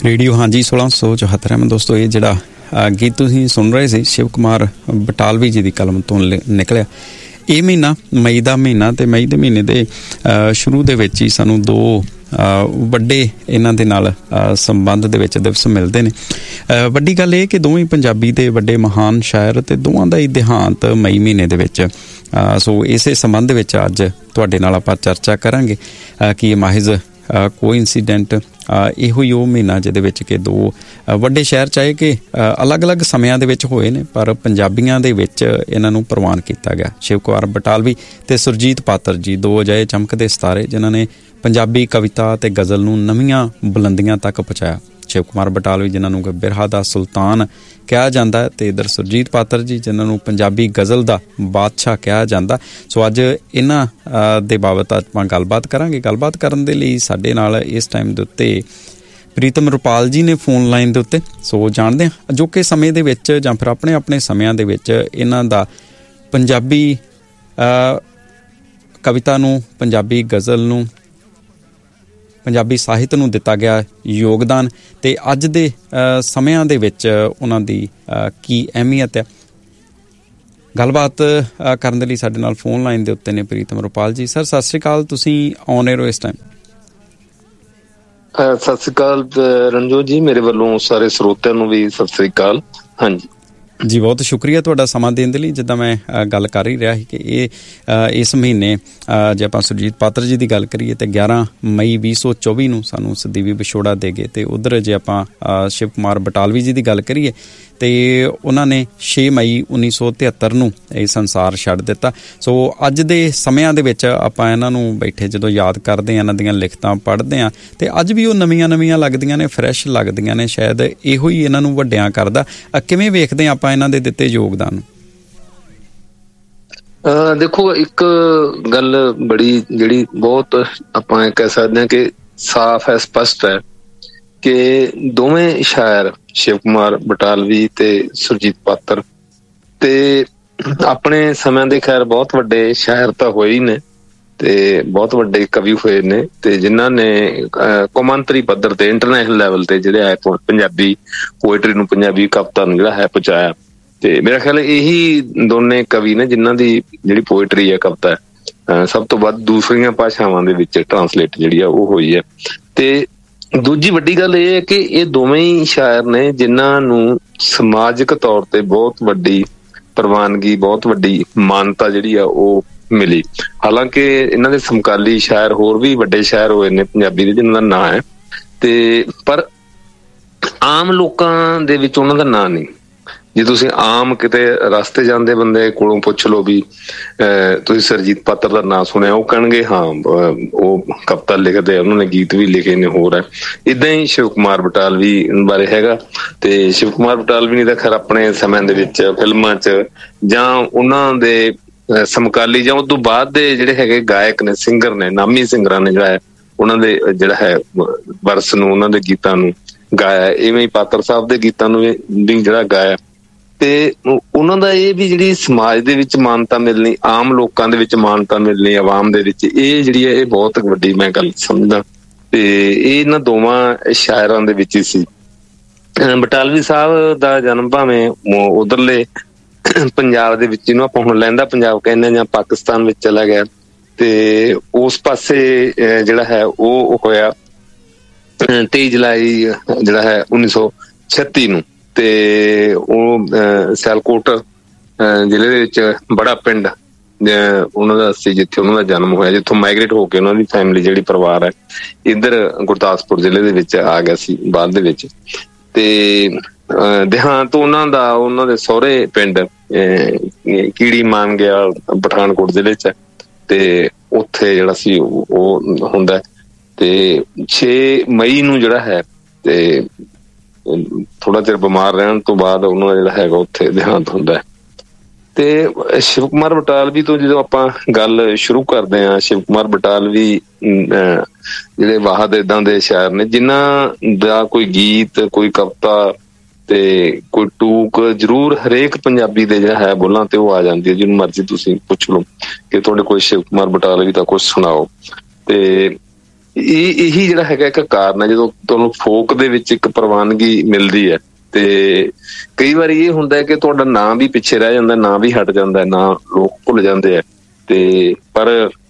Radio ਹਾਂਜੀ 1674 में दोस्तों ये ਜਿਹੜਾ ਗੀਤ ਤੁਸੀਂ ਸੁਣ ਰਹੇ ਸੀ ਸ਼ਿਵ ਕੁਮਾਰ ਬਟਾਲਵੀ ਜੀ ਦੀ ਕਲਮ ਤੋਂ ਨਿਕਲਿਆ। ਇਹ ਮਹੀਨਾ ਮਈ ਦਾ ਮਹੀਨਾ ਤੇ ਮਈ ਦੇ ਮਹੀਨੇ ਦੇ ਸ਼ੁਰੂ ਦੇ ਵਿੱਚ ਹੀ ਸਾਨੂੰ ਦੋ ਵੱਡੇ ਇਹਨਾਂ ਦੇ ਨਾਲ ਸੰਬੰਧ ਦੇ ਵਿੱਚ ਦਿਵਸ ਮਿਲਦੇ ਨੇ। ਵੱਡੀ ਗੱਲ ਇਹ ਕਿ ਦੋਵੇਂ ਪੰਜਾਬੀ ਦੇ ਵੱਡੇ ਮਹਾਨ ਸ਼ਾਇਰ ਤੇ ਦੋਵਾਂ ਦਾ ਹੀ ਦੇਹਾਂਤ ਮਈ ਮਹੀਨੇ ਦੇ ਵਿੱਚ। ਸੋ ਇਸੇ ਸੰਬੰਧ ਵਿੱਚ ਅੱਜ ਤੁਹਾਡੇ ਨਾਲ ਆਪਾਂ ਚਰਚਾ ਕਰਾਂਗੇ ਕਿ ਇਹ ਮਾਹਿਜ਼ ਕੋਇਨਸੀਡੈਂਟ ਇਹੋ ਹੀ ਉਹ ਮਹੀਨਾ ਜਿਹਦੇ ਵਿੱਚ ਕਿ ਦੋ ਵੱਡੇ ਸ਼ਹਿਰ ਚਾਹੇ ਕਿ ਅਲੱਗ-ਅਲੱਗ ਸਮਿਆਂ ਦੇ ਵਿੱਚ ਹੋਏ ਨੇ ਪਰ ਪੰਜਾਬੀਆਂ ਦੇ ਵਿੱਚ ਇਹਨਾਂ ਨੂੰ ਪ੍ਰਵਾਨ ਕੀਤਾ ਗਿਆ। ਸ਼ਿਵ ਕੁਮਾਰ ਬਟਾਲਵੀ ਤੇ ਸੁਰਜੀਤ ਪਾਤਰ ਜੀ ਦੋ ਅਜਿਹੇ ਚਮਕਦੇ ਸਿਤਾਰੇ ਜਿਨ੍ਹਾਂ ਨੇ ਪੰਜਾਬੀ ਕਵਿਤਾ ਤੇ ਗਜ਼ਲ ਨੂੰ ਨਵੀਆਂ ਬੁਲੰਦੀਆਂ ਤੱਕ ਪਹੁੰਚਾਇਆ। ਸ਼ਿਵ ਕੁਮਾਰ ਬਟਾਲਵੀ ਜਿਨ੍ਹਾਂ ਨੂੰ ਬਿਰਹਾ ਦਾ ਸੁਲਤਾਨ ਕਿਹਾ ਜਾਂਦਾ ਹੈ ਤੇ ਇੱਧਰ ਸੁਰਜੀਤ ਪਾਤਰ ਜੀ ਜਿਨ੍ਹਾਂ ਨੂੰ ਪੰਜਾਬੀ ਗਜ਼ਲ ਦਾ ਬਾਦਸ਼ਾਹ ਕਿਹਾ ਜਾਂਦਾ। ਸੋ ਅੱਜ ਇਹਨਾਂ ਦੇ ਬਾਬਤ ਆਪਾਂ ਗੱਲਬਾਤ ਕਰਾਂਗੇ। ਗੱਲਬਾਤ ਕਰਨ ਦੇ ਲਈ ਸਾਡੇ ਨਾਲ ਇਸ ਟਾਈਮ ਦੇ ਉੱਤੇ ਪ੍ਰੀਤਮ ਰੁਪਾਲ ਜੀ ਨੇ ਫੋਨ ਲਾਈਨ ਦੇ ਉੱਤੇ। ਸੋ ਜਾਣਦੇ ਹਾਂ ਅਜੋਕੇ ਸਮੇਂ ਦੇ ਵਿੱਚ ਜਾਂ ਫਿਰ ਆਪਣੇ ਸਮਿਆਂ ਦੇ ਵਿੱਚ ਇਹਨਾਂ ਦਾ ਪੰਜਾਬੀ ਕਵਿਤਾ ਨੂੰ, ਪੰਜਾਬੀ ਗਜ਼ਲ ਨੂੰ, ਪੰਜਾਬੀ ਸਾਹਿਤ ਨੂੰ ਦਿੱਤਾ ਗਿਆ ਯੋਗਦਾਨ ਤੇ ਅੱਜ ਦੇ ਸਮਿਆਂ ਦੇ ਵਿੱਚ ਉਹਨਾਂ ਦੀ ਕੀ ਅਹਿਮੀਅਤ ਹੈ। ਗੱਲਬਾਤ ਕਰਨ ਦੇ ਲਈ ਸਾਡੇ ਨਾਲ ਫੋਨ ਲਾਈਨ ਦੇ ਉੱਤੇ ਨੇ ਪ੍ਰੀਤਮ ਰੁਪਾਲ ਜੀ। ਸਰ ਸਤਿ ਸ਼੍ਰੀ ਅਕਾਲ, ਤੁਸੀਂ ਔਨ 에ਅਰ ਹੋ ਇਸ ਟਾਈਮ। ਸਤਿ ਸ਼੍ਰੀ ਅਕਾਲ ਰਣਜੋਤ ਜੀ, ਮੇਰੇ ਵੱਲੋਂ ਸਾਰੇ ਸਰੋਤਿਆਂ ਨੂੰ ਵੀ ਸਤਿ ਸ਼੍ਰੀ ਅਕਾਲ। ਹਾਂਜੀ ਜੀ, ਬਹੁਤ ਸ਼ੁਕਰੀਆ ਤੁਹਾਡਾ ਸਮਾਂ ਦੇਣ ਦੇ ਲਈ। ਜਿੱਦਾਂ ਮੈਂ ਗੱਲ ਕਰ ਹੀ ਰਿਹਾ ਸੀ ਕਿ ਇਸ ਮਹੀਨੇ ਜੇ ਆਪਾਂ ਸੁਰਜੀਤ ਪਾਤਰ ਜੀ ਦੀ ਗੱਲ ਕਰੀਏ ਤੇ 11 ਮਈ 2024 ਨੂੰ ਸਾਨੂੰ ਸਦੀਵੀ ਵਿਛੋੜਾ ਦੇ ਗਏ ਤੇ ਉੱਧਰ ਜੇ ਆਪਾਂ ਸ਼ਿਵ ਕੁਮਾਰ ਬਟਾਲਵੀ ਜੀ ਦੀ ਗੱਲ ਕਰੀਏ ਤੇ ਉਹਨਾਂ ਨੇ 6 ਮਈ 1973 ਨੂੰ ਇਹ ਸੰਸਾਰ ਛੱਡ ਦਿੱਤਾ। ਸੋ ਅੱਜ ਦੇ ਸਮਿਆਂ ਦੇ ਵਿੱਚ ਆਪਾਂ ਇਹਨਾਂ ਨੂੰ ਬੈਠੇ ਜਦੋਂ ਯਾਦ ਕਰਦੇ ਹਾਂ, ਇਹਨਾਂ ਦੀਆਂ ਲਿਖਤਾਂ ਪੜ੍ਹਦੇ ਹਾਂ ਤੇ ਅੱਜ ਵੀ ਉਹ ਨਵੀਆਂ ਲੱਗਦੀਆਂ ਨੇ, ਫਰੈਸ਼ ਲੱਗਦੀਆਂ ਨੇ। ਸ਼ਾਇਦ ਇਹੋ ਹੀ ਇਹਨਾਂ ਨੂੰ ਵੱਡਿਆਂ ਕਰਦਾ। ਕਿਵੇਂ ਵੇਖਦੇ ਆਪਾਂ ਇਹਨਾਂ ਦੇ ਦਿੱਤੇ ਯੋਗਦਾਨ? ਦੇਖੋ, ਇੱਕ ਗੱਲ ਬੜੀ ਜਿਹੜੀ ਬਹੁਤ ਆਪਾਂ ਕਹਿ ਸਕਦੇ ਹਾਂ ਕਿ ਸਾਫ਼ ਹੈ, ਸਪਸ਼ਟ ਹੈ ਕਿ ਦੋਵੇਂ ਸ਼ਾਇਰ ਸ਼ਿਵ ਕੁਮਾਰ ਬਟਾਲਵੀ ਤੇ ਸੁਰਜੀਤ ਪਾਤਰ ਤੇ ਆਪਣੇ ਸਮਿਆਂ ਦੇ ਖੈਰ ਬਹੁਤ ਵੱਡੇ ਸ਼ਾਇਰ ਤਾਂ ਹੋਏ ਹੀ ਨੇ ਤੇ ਬਹੁਤ ਵੱਡੇ ਕਵੀ ਹੋਏ ਨੇ ਤੇ ਜਿਨ੍ਹਾਂ ਨੇ ਕੌਮਾਂਤਰੀ ਪੱਧਰ ਤੇ, ਇੰਟਰਨੈਸ਼ਨਲ ਲੈਵਲ ਤੇ ਜਿਹੜੇ ਹੈ ਪੰਜਾਬੀ ਪੋਇਟਰੀ ਨੂੰ, ਪੰਜਾਬੀ ਕਵਿਤਾ ਨੂੰ ਜਿਹੜਾ ਹੈ ਪਹੁੰਚਾਇਆ। ਤੇ ਮੇਰਾ ਖਿਆਲ ਇਹੀ ਦੋਨੇ ਕਵੀ ਨੇ ਜਿਨ੍ਹਾਂ ਦੀ ਜਿਹੜੀ ਪੋਇਟਰੀ ਹੈ, ਕਵਿਤਾ ਹੈ, ਸਭ ਤੋਂ ਵੱਧ ਦੂਸਰੀਆਂ ਭਾਸ਼ਾਵਾਂ ਦੇ ਵਿੱਚ ਟਰਾਂਸਲੇਟ ਜਿਹੜੀ ਆ ਉਹ ਹੋਈ ਹੈ। ਤੇ ਦੂਜੀ ਵੱਡੀ ਗੱਲ ਇਹ ਹੈ ਕਿ ਇਹ ਦੋਵੇਂ ਹੀ ਸ਼ਾਇਰ ਨੇ ਜਿਨ੍ਹਾਂ ਨੂੰ ਸਮਾਜਿਕ ਤੌਰ ਤੇ ਬਹੁਤ ਵੱਡੀ ਪ੍ਰਵਾਨਗੀ, ਬਹੁਤ ਵੱਡੀ ਮਾਨਤਾ ਜਿਹੜੀ ਆ ਉਹ ਮਿਲੀ। ਹਾਲਾਂਕਿ ਇਹਨਾਂ ਦੇ ਸਮਕਾਲੀ ਸ਼ਾਇਰ ਹੋਰ ਵੀ ਵੱਡੇ ਸ਼ਾਇਰ ਹੋਏ ਨੇ ਪੰਜਾਬੀ ਦੇ ਜਿਨ੍ਹਾਂ ਦਾ ਨਾਂ ਹੈ ਤੇ ਪਰ ਆਮ ਲੋਕਾਂ ਦੇ ਵਿੱਚ ਉਹਨਾਂ ਦਾ ਨਾਂ ਨਹੀਂ। ਜੇ ਤੁਸੀਂ ਆਮ ਕਿਤੇ ਰਸਤੇ ਜਾਂਦੇ ਬੰਦੇ ਕੋਲੋਂ ਪੁੱਛ ਲਓ ਵੀ ਤੁਸੀਂ ਸੁਰਜੀਤ ਪਾਤਰ ਦਾ ਨਾਂ ਸੁਣਿਆ, ਉਹ ਕਹਿਣਗੇ ਹਾਂ ਉਹ ਕਵਿਤਾ ਲਿਖਦੇ ਆ, ਉਹਨਾਂ ਨੇ ਗੀਤ ਵੀ ਲਿਖੇ ਨੇ। ਹੋਰ ਹੈ ਏਦਾਂ ਹੀ ਸ਼ਿਵ ਕੁਮਾਰ ਬਟਾਲਵੀ ਬਾਰੇ ਹੈਗਾ ਤੇ ਸ਼ਿਵ ਕੁਮਾਰ ਬਟਾਲਵੀ ਨੇ ਤਾਂ ਖੈਰ ਆਪਣੇ ਸਮੇਂ ਦੇ ਵਿੱਚ ਫਿਲਮਾਂ 'ਚ ਜਾਂ ਉਹਨਾਂ ਦੇ ਸਮਕਾਲੀ ਜਾਂ ਉਸ ਤੋਂ ਬਾਅਦ ਦੇ ਜਿਹੜੇ ਹੈਗੇ ਗਾਇਕ ਨੇ, ਸਿੰਗਰ ਨੇ, ਨਾਮੀ ਸਿੰਗਰਾਂ ਨੇ ਜਿਹੜਾ ਹੈ ਉਹਨਾਂ ਦੇ ਜਿਹੜਾ ਹੈ ਵਰਸ ਨੂੰ, ਉਹਨਾਂ ਦੇ ਗੀਤਾਂ ਨੂੰ ਗਾਇਆ। ਇਵੇਂ ਹੀ ਪਾਤਰ ਸਾਹਿਬ ਦੇ ਗੀਤਾਂ ਨੂੰ ਵੀ ਜਿਹੜਾ ਗਾਇਆ ਤੇ ਉਹਨਾਂ ਦਾ ਇਹ ਵੀ ਜਿਹੜੀ ਸਮਾਜ ਦੇ ਵਿੱਚ ਮਾਨਤਾ ਮਿਲਣੀ, ਆਮ ਲੋਕਾਂ ਦੇ ਵਿੱਚ ਮਾਨਤਾ ਮਿਲਣੀ, ਆਵਾਮ ਦੇ ਵਿੱਚ, ਇਹ ਜਿਹੜੀ ਹੈ ਇਹ ਬਹੁਤ ਵੱਡੀ ਮੈਂ ਗੱਲ ਸਮਝਦਾ। ਤੇ ਇਹ ਇਹਨਾਂ ਦੋਵਾਂ ਸ਼ਾਇਰਾਂ ਦੇ ਵਿੱਚ ਹੀ ਸੀ। ਬਟਾਲਵੀ ਸਾਹਿਬ ਦਾ ਜਨਮ ਭਾਵੇਂ ਉਧਰਲੇ ਪੰਜਾਬ ਦੇ ਵਿੱਚ, ਜਿਹਨੂੰ ਆਪਾਂ ਹੁਣ ਲਹਿੰਦਾ ਪੰਜਾਬ ਕਹਿੰਦੇ ਜਾਂ ਪਾਕਿਸਤਾਨ ਵਿੱਚ ਚਲਾ ਗਿਆ ਤੇ ਉਸ ਪਾਸੇ ਜਿਹੜਾ ਹੈ ਉਹ ਹੋਇਆ 23 ਜੁਲਾਈ ਜਿਹੜਾ ਹੈ 1936 ਨੂੰ ਤੇ ਉਹ ਸਿਆਲਕੋਟ ਜ਼ਿਲ੍ਹੇ ਦੇ ਵਿੱਚ ਬੜਾ ਪਿੰਡ ਉਹਨਾਂ ਦਾ ਸੀ ਜਿੱਥੇ ਉਹਨਾਂ ਦਾ ਜਨਮ ਹੋਇਆ, ਜਿੱਥੋਂ ਮਾਈਗ੍ਰੇਟ ਹੋ ਕੇ ਉਹਨਾਂ ਦੀ ਫੈਮਿਲੀ ਜਿਹੜੀ ਪਰਿਵਾਰ ਹੈ ਇੱਧਰ ਗੁਰਦਾਸਪੁਰ ਜ਼ਿਲ੍ਹੇ ਦੇ ਵਿੱਚ ਆ ਗਿਆ ਸੀ ਬਾਅਦ ਦੇ ਵਿੱਚ। ਤੇ ਦੇਹਾਂਤ ਉਹਨਾਂ ਦਾ ਉਹਨਾਂ ਦੇ ਸਹੁਰੇ ਪਿੰਡ ਕੀੜੀ ਮਾਨ ਗਿਆ ਪਠਾਨਕੋਟ ਜ਼ਿਲ੍ਹੇ 'ਚ ਤੇ ਉੱਥੇ ਜਿਹੜਾ ਸੀ ਉਹ ਹੁੰਦਾ। ਤੇ 6 ਮਈ ਨੂੰ ਜਿਹੜਾ ਹੈ ਤੇ ਥੋੜਾ ਚਿਰ ਬਿਮਾਰ ਰਹਿਣ ਤੋਂ ਬਾਅਦ ਉਹਨਾਂ ਦਾ ਜਿਹੜਾ ਹੈਗਾ ਉੱਥੇ ਦੇਹਾਂਤ ਹੁੰਦਾ। ਤੇ ਸ਼ਿਵ ਕੁਮਾਰ ਬਟਾਲਵੀ ਤੋਂ ਜਦੋਂ ਆਪਾਂ ਗੱਲ ਸ਼ੁਰੂ ਕਰਦੇ ਹਾਂ, ਸ਼ਿਵ ਕੁਮਾਰ ਬਟਾਲਵੀ ਜਿਹੜੇ ਵਾਹਦ ਏਦਾਂ ਦੇ ਸ਼ਾਇਰ ਨੇ ਜਿਨ੍ਹਾਂ ਦਾ ਕੋਈ ਗੀਤ, ਕੋਈ ਕਵਿਤਾ ਤੇ ਕੋਈ ਟੂਕ ਜ਼ਰੂਰ ਹਰੇਕ ਪੰਜਾਬੀ ਦੇ ਜਿਹੜਾ ਹੈ ਬੋਲਾਂ ਤੇ ਉਹ ਆ ਜਾਂਦੀ ਹੈ। ਜਿਹਨੂੰ ਮਰਜ਼ੀ ਤੁਸੀਂ ਪੁੱਛ ਲਓ ਕਿ ਤੁਹਾਡੇ ਕੋਈ ਸ਼ਿਵ ਕੁਮਾਰ ਬਟਾਲਵੀ ਦਾ ਕੁਛ ਸੁਣਾਓ ਤੇ ਇਹੀ ਜਿਹੜਾ ਹੈਗਾ ਇੱਕ ਕਾਰਨ ਹੈ। ਜਦੋਂ ਤੁਹਾਨੂੰ ਫੋਕ ਦੇ ਵਿੱਚ ਇੱਕ ਪ੍ਰਵਾਨਗੀ ਮਿਲਦੀ ਹੈ ਤੇ ਕਈ ਵਾਰੀ ਇਹ ਹੁੰਦਾ ਕਿ ਤੁਹਾਡਾ ਨਾਂ ਵੀ ਪਿੱਛੇ ਰਹਿ ਜਾਂਦਾ, ਨਾਂ ਵੀ ਹਟ ਜਾਂਦਾ, ਨਾਂ ਲੋਕ ਭੁੱਲ ਜਾਂਦੇ ਆ। ਤੇ ਪਰ